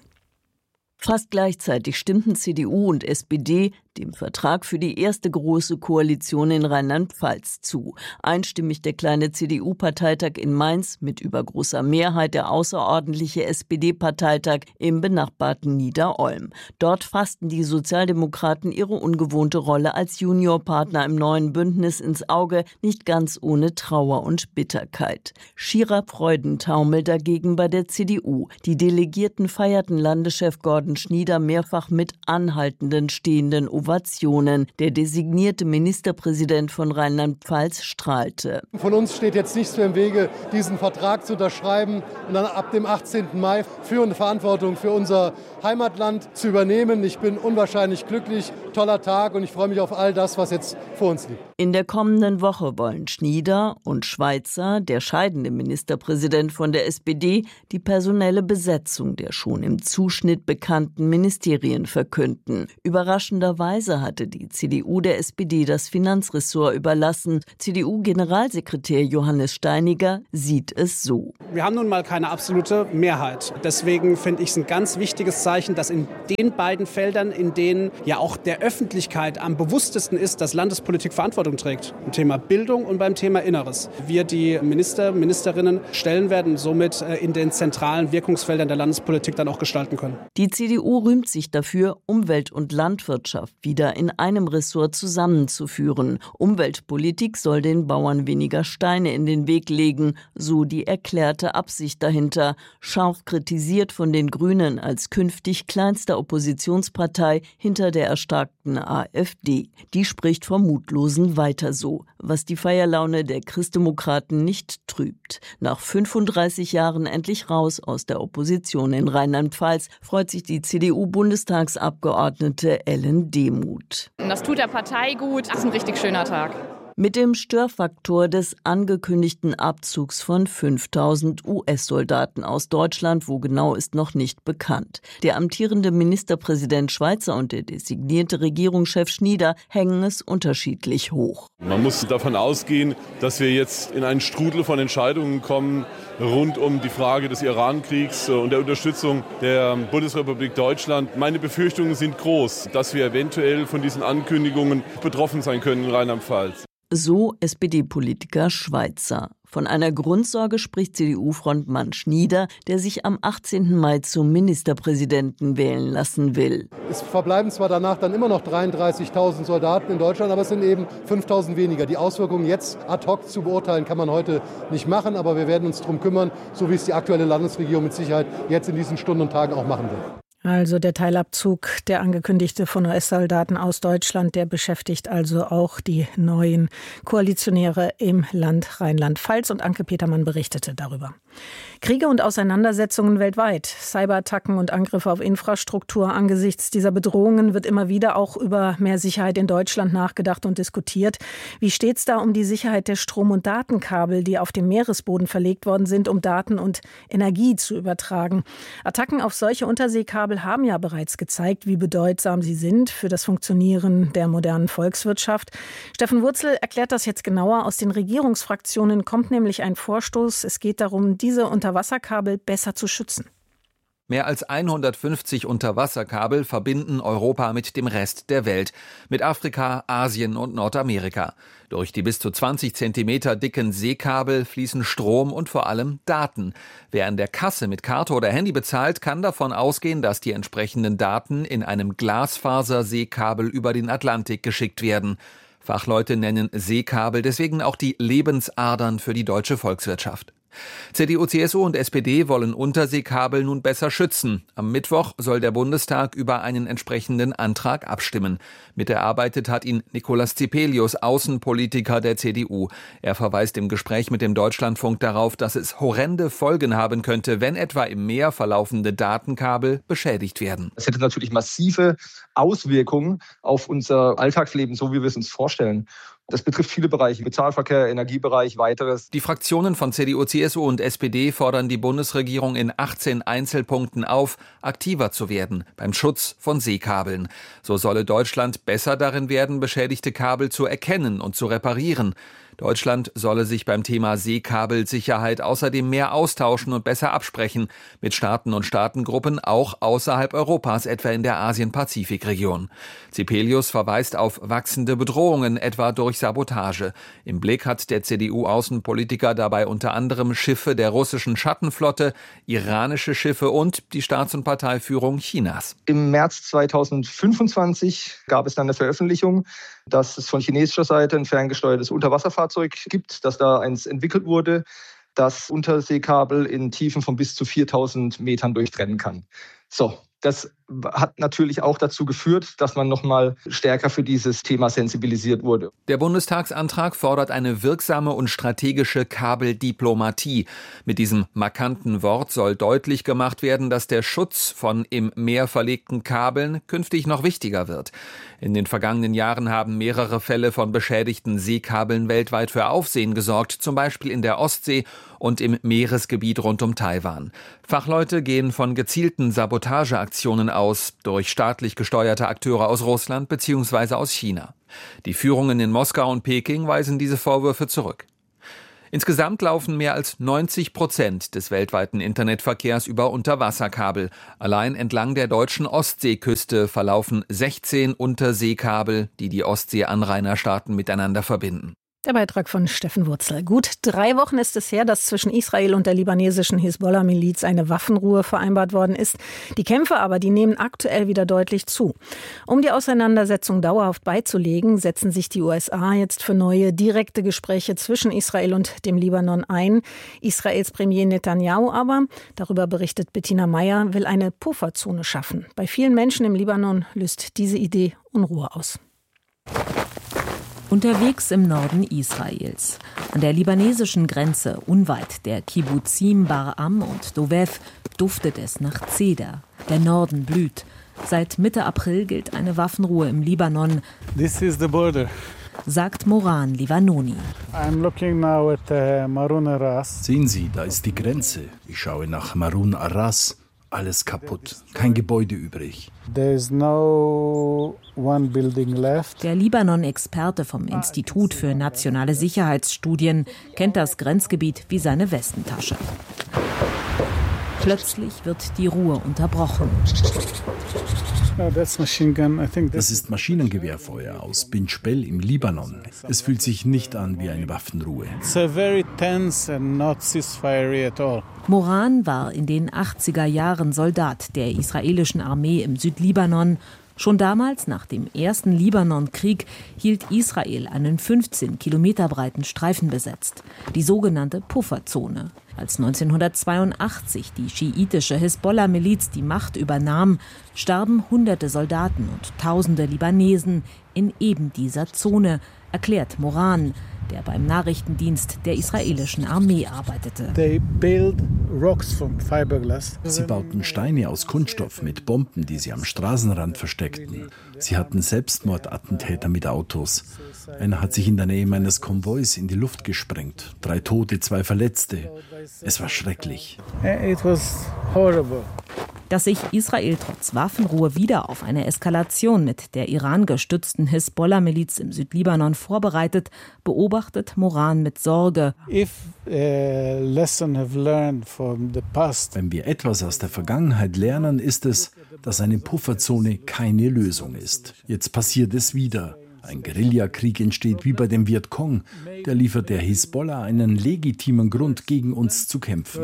Fast gleichzeitig stimmten CDU und SPD dem Vertrag für die erste große Koalition in Rheinland-Pfalz zu. Einstimmig der kleine CDU-Parteitag in Mainz, mit übergroßer Mehrheit der außerordentliche SPD-Parteitag im benachbarten Niederolm. Dort fassten die Sozialdemokraten ihre ungewohnte Rolle als Juniorpartner im neuen Bündnis ins Auge, nicht ganz ohne Trauer und Bitterkeit. Schierer Freudentaumel dagegen bei der CDU. Die Delegierten feierten Landeschef Gordon Schnieder mehrfach mit anhaltenden stehenden Ovationen. Der designierte Ministerpräsident von Rheinland-Pfalz strahlte. Von uns steht jetzt nichts mehr im Wege, diesen Vertrag zu unterschreiben und dann ab dem 18. Mai führende Verantwortung für unser Heimatland zu übernehmen. Ich bin unwahrscheinlich glücklich, toller Tag und ich freue mich auf all das, was jetzt vor uns liegt. In der kommenden Woche wollen Schnieder und Schweizer, der scheidende Ministerpräsident von der SPD, die personelle Besetzung der schon im Zuschnitt bekannten Ministerien verkünden. Überraschenderweise hatte die CDU der SPD das Finanzressort überlassen. CDU-Generalsekretär Johannes Steiniger sieht es so. Wir haben nun mal keine absolute Mehrheit. Deswegen finde ich es ein ganz wichtiges Zeichen, dass in den beiden Feldern, in denen ja auch der Öffentlichkeit am bewusstesten ist, dass Landespolitik Verantwortung trägt, im Thema Bildung und beim Thema Inneres, wir die Minister, Ministerinnen stellen werden und somit in den zentralen Wirkungsfeldern der Landespolitik dann auch gestalten können. Die CDU rühmt sich dafür, Umwelt und Landwirtschaft wieder in einem Ressort zusammenzuführen. Umweltpolitik soll den Bauern weniger Steine in den Weg legen, so die erklärte Absicht dahinter. Scharf kritisiert von den Grünen als künftig kleinster Oppositionspartei hinter der erstarkten AfD. Die spricht vom Mutlosen weiter so, was die Feierlaune der Christdemokraten nicht trübt. Nach 35 Jahren endlich raus aus der Opposition in Rheinland-Pfalz freut sich die CDU-Bundestagsabgeordnete Ellen Demuth. Das tut der Partei gut. Das ist ein richtig schöner Tag. Mit dem Störfaktor des angekündigten Abzugs von 5000 US-Soldaten aus Deutschland, wo genau ist noch nicht bekannt. Der amtierende Ministerpräsident Schweizer und der designierte Regierungschef Schnieder hängen es unterschiedlich hoch. Man muss davon ausgehen, dass wir jetzt in einen Strudel von Entscheidungen kommen rund um die Frage des Iran-Kriegs und der Unterstützung der Bundesrepublik Deutschland. Meine Befürchtungen sind groß, dass wir eventuell von diesen Ankündigungen betroffen sein können in Rheinland-Pfalz. So SPD-Politiker Schweizer. Von einer Grundsorge spricht CDU-Frontmann Schnieder, der sich am 18. Mai zum Ministerpräsidenten wählen lassen will. Es verbleiben zwar danach dann immer noch 33.000 Soldaten in Deutschland, aber es sind eben 5.000 weniger. Die Auswirkungen jetzt ad hoc zu beurteilen, kann man heute nicht machen, aber wir werden uns darum kümmern, so wie es die aktuelle Landesregierung mit Sicherheit jetzt in diesen Stunden und Tagen auch machen wird. Also der Teilabzug, der angekündigte von US-Soldaten aus Deutschland, der beschäftigt also auch die neuen Koalitionäre im Land Rheinland-Pfalz und Anke Petermann berichtete darüber. Kriege und Auseinandersetzungen weltweit, Cyberattacken und Angriffe auf Infrastruktur. Angesichts dieser Bedrohungen wird immer wieder auch über mehr Sicherheit in Deutschland nachgedacht und diskutiert. Wie steht es da um die Sicherheit der Strom- und Datenkabel, die auf dem Meeresboden verlegt worden sind, um Daten und Energie zu übertragen? Attacken auf solche Unterseekabel haben ja bereits gezeigt, wie bedeutsam sie sind für das Funktionieren der modernen Volkswirtschaft. Steffen Wurzel erklärt das jetzt genauer. Aus den Regierungsfraktionen kommt nämlich ein Vorstoß. Es geht darum, diese Unterwasserkabel besser zu schützen. Mehr als 150 Unterwasserkabel verbinden Europa mit dem Rest der Welt, mit Afrika, Asien und Nordamerika. Durch die bis zu 20 Zentimeter dicken Seekabel fließen Strom und vor allem Daten. Wer an der Kasse mit Karte oder Handy bezahlt, kann davon ausgehen, dass die entsprechenden Daten in einem Glasfaser-Seekabel über den Atlantik geschickt werden. Fachleute nennen Seekabel deswegen auch die Lebensadern für die deutsche Volkswirtschaft. CDU, CSU und SPD wollen Unterseekabel nun besser schützen. Am Mittwoch soll der Bundestag über einen entsprechenden Antrag abstimmen. Miterarbeitet hat ihn Nicolas Zipelius, Außenpolitiker der CDU. Er verweist im Gespräch mit dem Deutschlandfunk darauf, dass es horrende Folgen haben könnte, wenn etwa im Meer verlaufende Datenkabel beschädigt werden. Es hätte natürlich massive Auswirkungen auf unser Alltagsleben, so wie wir es uns vorstellen. Das betrifft viele Bereiche, Bezahlverkehr, Energiebereich, weiteres. Die Fraktionen von CDU, CSU und SPD fordern die Bundesregierung in 18 Einzelpunkten auf, aktiver zu werden beim Schutz von Seekabeln. So solle Deutschland besser darin werden, beschädigte Kabel zu erkennen und zu reparieren. Deutschland solle sich beim Thema Seekabelsicherheit außerdem mehr austauschen und besser absprechen mit Staaten und Staatengruppen, auch außerhalb Europas, etwa in der Asien-Pazifik-Region. Zipelius verweist auf wachsende Bedrohungen, etwa durch Sabotage. Im Blick hat der CDU-Außenpolitiker dabei unter anderem Schiffe der russischen Schattenflotte, iranische Schiffe und die Staats- und Parteiführung Chinas. Im März 2025 gab es dann eine Veröffentlichung, dass es von chinesischer Seite ein ferngesteuertes Unterwasserfahrzeug gibt, dass da eins entwickelt wurde, das Unterseekabel in Tiefen von bis zu 4000 Metern durchtrennen kann. So, das hat natürlich auch dazu geführt, dass man noch mal stärker für dieses Thema sensibilisiert wurde. Der Bundestagsantrag fordert eine wirksame und strategische Kabeldiplomatie. Mit diesem markanten Wort soll deutlich gemacht werden, dass der Schutz von im Meer verlegten Kabeln künftig noch wichtiger wird. In den vergangenen Jahren haben mehrere Fälle von beschädigten Seekabeln weltweit für Aufsehen gesorgt, zum Beispiel in der Ostsee und im Meeresgebiet rund um Taiwan. Fachleute gehen von gezielten Sabotageaktionen aus durch staatlich gesteuerte Akteure aus Russland bzw. aus China. Die Führungen in Moskau und Peking weisen diese Vorwürfe zurück. Insgesamt laufen mehr als 90% des weltweiten Internetverkehrs über Unterwasserkabel. Allein entlang der deutschen Ostseeküste verlaufen 16 Unterseekabel, die die Ostsee-Anrainerstaaten miteinander verbinden. Der Beitrag von Steffen Wurzel. Gut 3 Wochen ist es her, dass zwischen Israel und der libanesischen Hisbollah-Miliz eine Waffenruhe vereinbart worden ist. Die Kämpfe aber, die nehmen aktuell wieder deutlich zu. Um die Auseinandersetzung dauerhaft beizulegen, setzen sich die USA jetzt für neue direkte Gespräche zwischen Israel und dem Libanon ein. Israels Premier Netanyahu aber, darüber berichtet Bettina Meyer, will eine Pufferzone schaffen. Bei vielen Menschen im Libanon löst diese Idee Unruhe aus. Unterwegs im Norden Israels. An der libanesischen Grenze, unweit der Kibbuzim Bar-Am und Dovev, duftet es nach Zeder. Der Norden blüht. Seit Mitte April gilt eine Waffenruhe im Libanon. This is the border. Sagt Moran Livanoni. I'm looking now at Marun Aras. Sehen Sie, da ist die Grenze. Ich schaue nach Marun Aras. Alles kaputt, kein Gebäude übrig. There's no one building left. Der Libanon-Experte vom Institut für nationale Sicherheitsstudien kennt das Grenzgebiet wie seine Westentasche. Plötzlich wird die Ruhe unterbrochen. Das ist Maschinengewehrfeuer aus Bin Jbel im Libanon. Es fühlt sich nicht an wie eine Waffenruhe. Moran war in den 80er Jahren Soldat der israelischen Armee im Südlibanon. Schon damals, nach dem ersten Libanonkrieg, hielt Israel einen 15 Kilometer breiten Streifen besetzt, die sogenannte Pufferzone. Als 1982 die schiitische Hisbollah-Miliz die Macht übernahm, starben Hunderte Soldaten und Tausende Libanesen in eben dieser Zone, erklärt Moran, der beim Nachrichtendienst der israelischen Armee arbeitete. Sie bauten Steine aus Kunststoff mit Bomben, die sie am Straßenrand versteckten. Sie hatten Selbstmordattentäter mit Autos. Einer hat sich in der Nähe meines Konvois in die Luft gesprengt. 3 Tote, 2 Verletzte. Es war schrecklich. It was horrible. Dass sich Israel trotz Waffenruhe wieder auf eine Eskalation mit der Iran gestützten Hisbollah-Miliz im Südlibanon vorbereitet, beobachtet Moran mit Sorge. Wenn wir etwas aus der Vergangenheit lernen, ist es, dass eine Pufferzone keine Lösung ist. Jetzt passiert es wieder. Ein Guerillakrieg entsteht wie bei dem Vietcong. Der liefert der Hisbollah einen legitimen Grund, gegen uns zu kämpfen.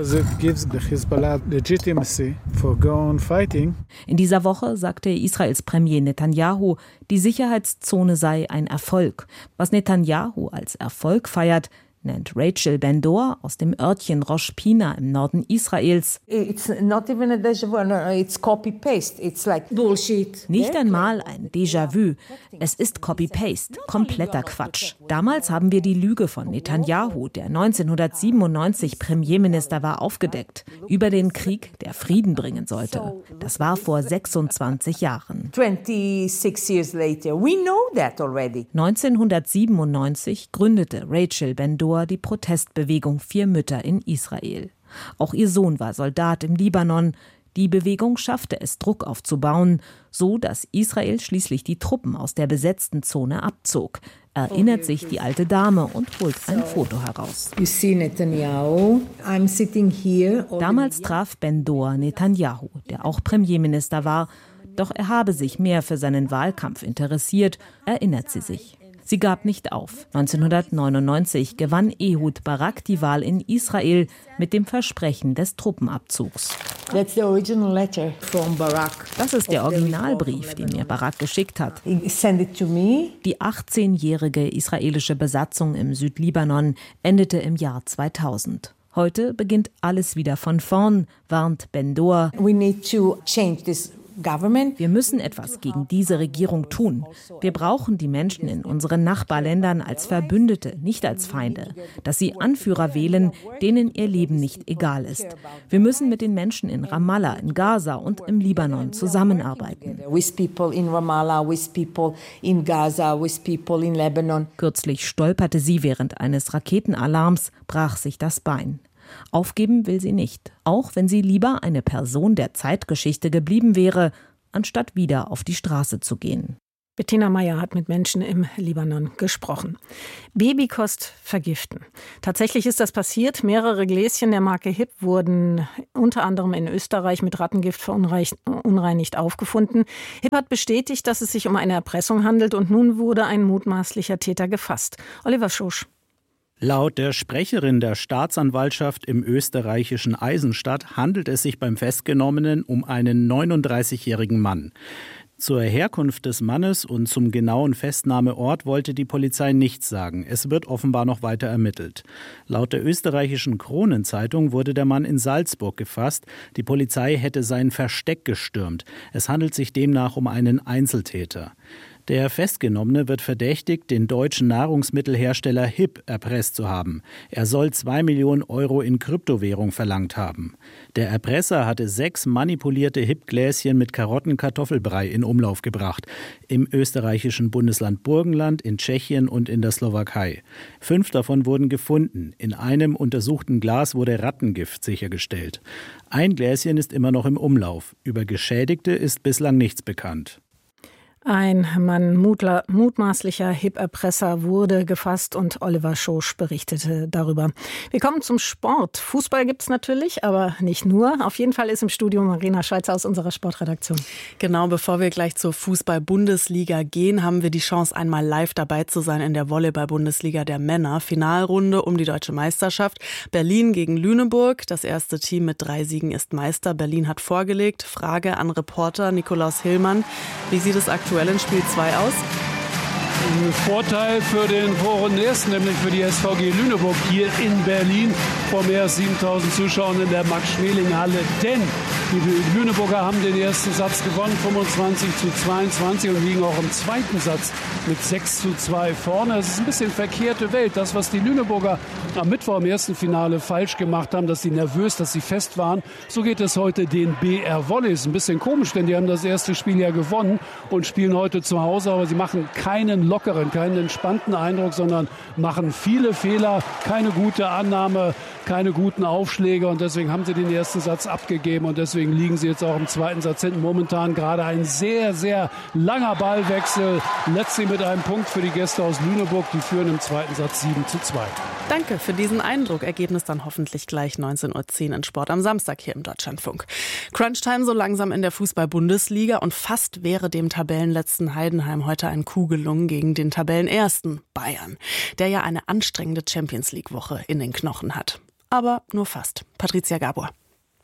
In dieser Woche sagte Israels Premier Netanyahu, die Sicherheitszone sei ein Erfolg. Was Netanyahu als Erfolg feiert, nennt Rachel Ben-Dor aus dem Örtchen Rosh Pina im Norden Israels. It's not even a déjà-vu, no, it's copy-paste. It's like bullshit. Nicht einmal ein Déjà-vu. Es ist Copy-Paste, kompletter Quatsch. Damals haben wir die Lüge von Netanyahu, der 1997 Premierminister war, aufgedeckt. Über den Krieg, der Frieden bringen sollte. Das war vor 26 Jahren. 26 years later. We know that already. 1997 gründete Rachel Ben-Dor die Protestbewegung 4 Mütter in Israel. Auch ihr Sohn war Soldat im Libanon. Die Bewegung schaffte es, Druck aufzubauen, so dass Israel schließlich die Truppen aus der besetzten Zone abzog. Erinnert sich die alte Dame und holt ein Foto heraus. Damals traf Ben-Dor Netanyahu, der auch Premierminister war. Doch er habe sich mehr für seinen Wahlkampf interessiert, erinnert sie sich. Sie gab nicht auf. 1999 gewann Ehud Barak die Wahl in Israel mit dem Versprechen des Truppenabzugs. That's the original letter from Barak. Das ist der Originalbrief, den mir Barak geschickt hat. Send it to me. Die 18-jährige israelische Besatzung im Südlibanon endete im Jahr 2000. Heute beginnt alles wieder von vorn, warnt Ben-Dor. We need to change this. Wir müssen etwas gegen diese Regierung tun. Wir brauchen die Menschen in unseren Nachbarländern als Verbündete, nicht als Feinde. Dass sie Anführer wählen, denen ihr Leben nicht egal ist. Wir müssen mit den Menschen in Ramallah, in Gaza und im Libanon zusammenarbeiten. Kürzlich stolperte sie während eines Raketenalarms, brach sich das Bein. Aufgeben will sie nicht, auch wenn sie lieber eine Person der Zeitgeschichte geblieben wäre, anstatt wieder auf die Straße zu gehen. Bettina Meyer hat mit Menschen im Libanon gesprochen. Babykost vergiften. Tatsächlich ist das passiert. Mehrere Gläschen der Marke HIP wurden unter anderem in Österreich mit Rattengift verunreinigt aufgefunden. HIP hat bestätigt, dass es sich um eine Erpressung handelt und nun wurde ein mutmaßlicher Täter gefasst. Oliver Schosch. Laut der Sprecherin der Staatsanwaltschaft im österreichischen Eisenstadt handelt es sich beim Festgenommenen um einen 39-jährigen Mann. Zur Herkunft des Mannes und zum genauen Festnahmeort wollte die Polizei nichts sagen. Es wird offenbar noch weiter ermittelt. Laut der österreichischen Kronenzeitung wurde der Mann in Salzburg gefasst. Die Polizei hätte sein Versteck gestürmt. Es handelt sich demnach um einen Einzeltäter. Der Festgenommene wird verdächtigt, den deutschen Nahrungsmittelhersteller HIP erpresst zu haben. Er soll 2 Millionen Euro in Kryptowährung verlangt haben. Der Erpresser hatte 6 manipulierte HIP-Gläschen mit Karottenkartoffelbrei in Umlauf gebracht. Im österreichischen Bundesland Burgenland, in Tschechien und in der Slowakei. 5 davon wurden gefunden. In einem untersuchten Glas wurde Rattengift sichergestellt. Ein Gläschen ist immer noch im Umlauf. Über Geschädigte ist bislang nichts bekannt. Ein Mann, mutmaßlicher HIP-Erpresser, wurde gefasst und Oliver Schosch berichtete darüber. Wir kommen zum Sport. Fußball gibt's natürlich, aber nicht nur. Auf jeden Fall ist im Studio Marina Schweizer aus unserer Sportredaktion. Genau, bevor wir gleich zur Fußball-Bundesliga gehen, haben wir die Chance, einmal live dabei zu sein in der Volleyball-Bundesliga der Männer. Finalrunde um die deutsche Meisterschaft. Berlin gegen Lüneburg. Das erste Team mit 3 Siegen ist Meister. Berlin hat vorgelegt. Frage an Reporter Nikolaus Hillmann. Wie sieht es aktuell in Spiel 2 aus? Ein Vorteil für den Protagonisten, nämlich für die SVG Lüneburg hier in Berlin vor mehr als 7.000 Zuschauern in der Max-Schmeling-Halle. Denn die Lüneburger haben den ersten Satz gewonnen, 25:22 und liegen auch im zweiten Satz mit 6:2 vorne. Es ist ein bisschen verkehrte Welt. Das, was die Lüneburger am Mittwoch im ersten Finale falsch gemacht haben, dass sie nervös, dass sie fest waren, so geht es heute den BR Volleys. Ein bisschen komisch, denn die haben das erste Spiel ja gewonnen und spielen heute zu Hause, aber sie machen keinen lockeren, keinen entspannten Eindruck, sondern machen viele Fehler, keine gute Annahme, keine guten Aufschläge und deswegen haben sie den ersten Satz abgegeben und deswegen liegen sie jetzt auch im zweiten Satz hinten. Momentan gerade ein sehr, sehr langer Ballwechsel, letztlich mit einem Punkt für die Gäste aus Lüneburg, die führen im zweiten Satz 7:2. Danke für diesen Eindruck. Ergebnis dann hoffentlich gleich 19:10 Uhr in Sport am Samstag hier im Deutschlandfunk. Crunchtime so langsam in der Fußball-Bundesliga und fast wäre dem Tabellenletzten Heidenheim heute ein Coup gelungen gegen den Tabellenersten Bayern, der ja eine anstrengende Champions-League-Woche in den Knochen hat. Aber nur fast. Patricia Gabor.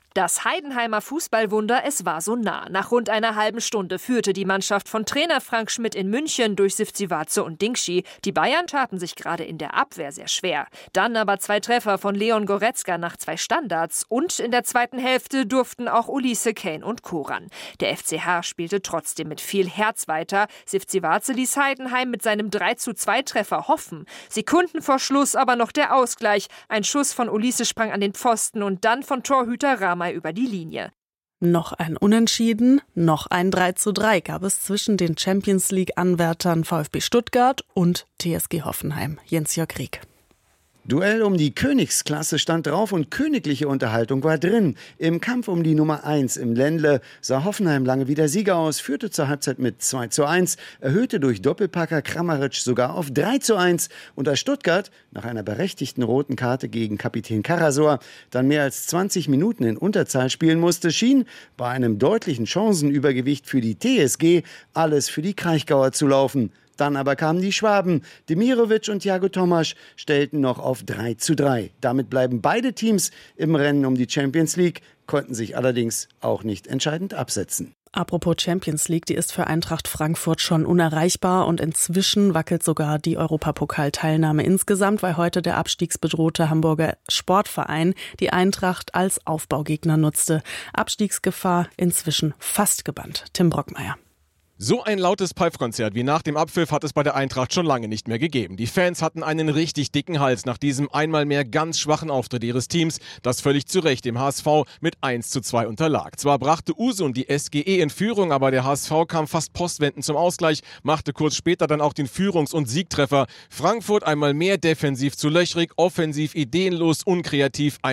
Das Heidenheimer Fußballwunder, es war so nah. Nach rund einer halben Stunde führte die Mannschaft von Trainer Frank Schmidt in München durch Sivcivace und Dingschi. Die Bayern taten sich gerade in der Abwehr sehr schwer. Dann aber 2 Treffer von Leon Goretzka nach 2 Standards. Und in der zweiten Hälfte durften auch Ulisse, Kane und Co. ran. Der FCH spielte trotzdem mit viel Herz weiter. Sivcivace ließ Heidenheim mit seinem 3:2-Treffer hoffen. Sekunden vor Schluss aber noch der Ausgleich. Ein Schuss von Ulisse sprang an den Pfosten und dann von Torhüter Ramay über die Linie. Noch ein Unentschieden, noch ein 3:3 gab es zwischen den Champions-League-Anwärtern VfB Stuttgart und TSG Hoffenheim. Jens-Jörg Rieck. Duell um die Königsklasse stand drauf und königliche Unterhaltung war drin. Im Kampf um die Nummer 1 im Ländle sah Hoffenheim lange wieder Sieger aus, führte zur Halbzeit mit 2:1, erhöhte durch Doppelpacker Kramaric sogar auf 3:1 und als Stuttgart nach einer berechtigten roten Karte gegen Kapitän Karasor dann mehr als 20 Minuten in Unterzahl spielen musste, schien bei einem deutlichen Chancenübergewicht für die TSG alles für die Kraichgauer zu laufen. Dann aber kamen die Schwaben. Demirovic und Thiago Tomasch stellten noch auf 3:3. Damit bleiben beide Teams im Rennen um die Champions League, konnten sich allerdings auch nicht entscheidend absetzen. Apropos Champions League, die ist für Eintracht Frankfurt schon unerreichbar und inzwischen wackelt sogar die Europapokalteilnahme insgesamt, weil heute der abstiegsbedrohte Hamburger Sportverein die Eintracht als Aufbaugegner nutzte. Abstiegsgefahr inzwischen fast gebannt. Tim Brockmeier. So ein lautes Pfeifkonzert wie nach dem Abpfiff hat es bei der Eintracht schon lange nicht mehr gegeben. Die Fans hatten einen richtig dicken Hals nach diesem einmal mehr ganz schwachen Auftritt ihres Teams, das völlig zu Recht dem HSV mit 1:2 unterlag. Zwar brachte Usun die SGE in Führung, aber der HSV kam fast postwendend zum Ausgleich, machte kurz später dann auch den Führungs- und Siegtreffer. Frankfurt einmal mehr defensiv zu löchrig, offensiv ideenlos, unkreativ,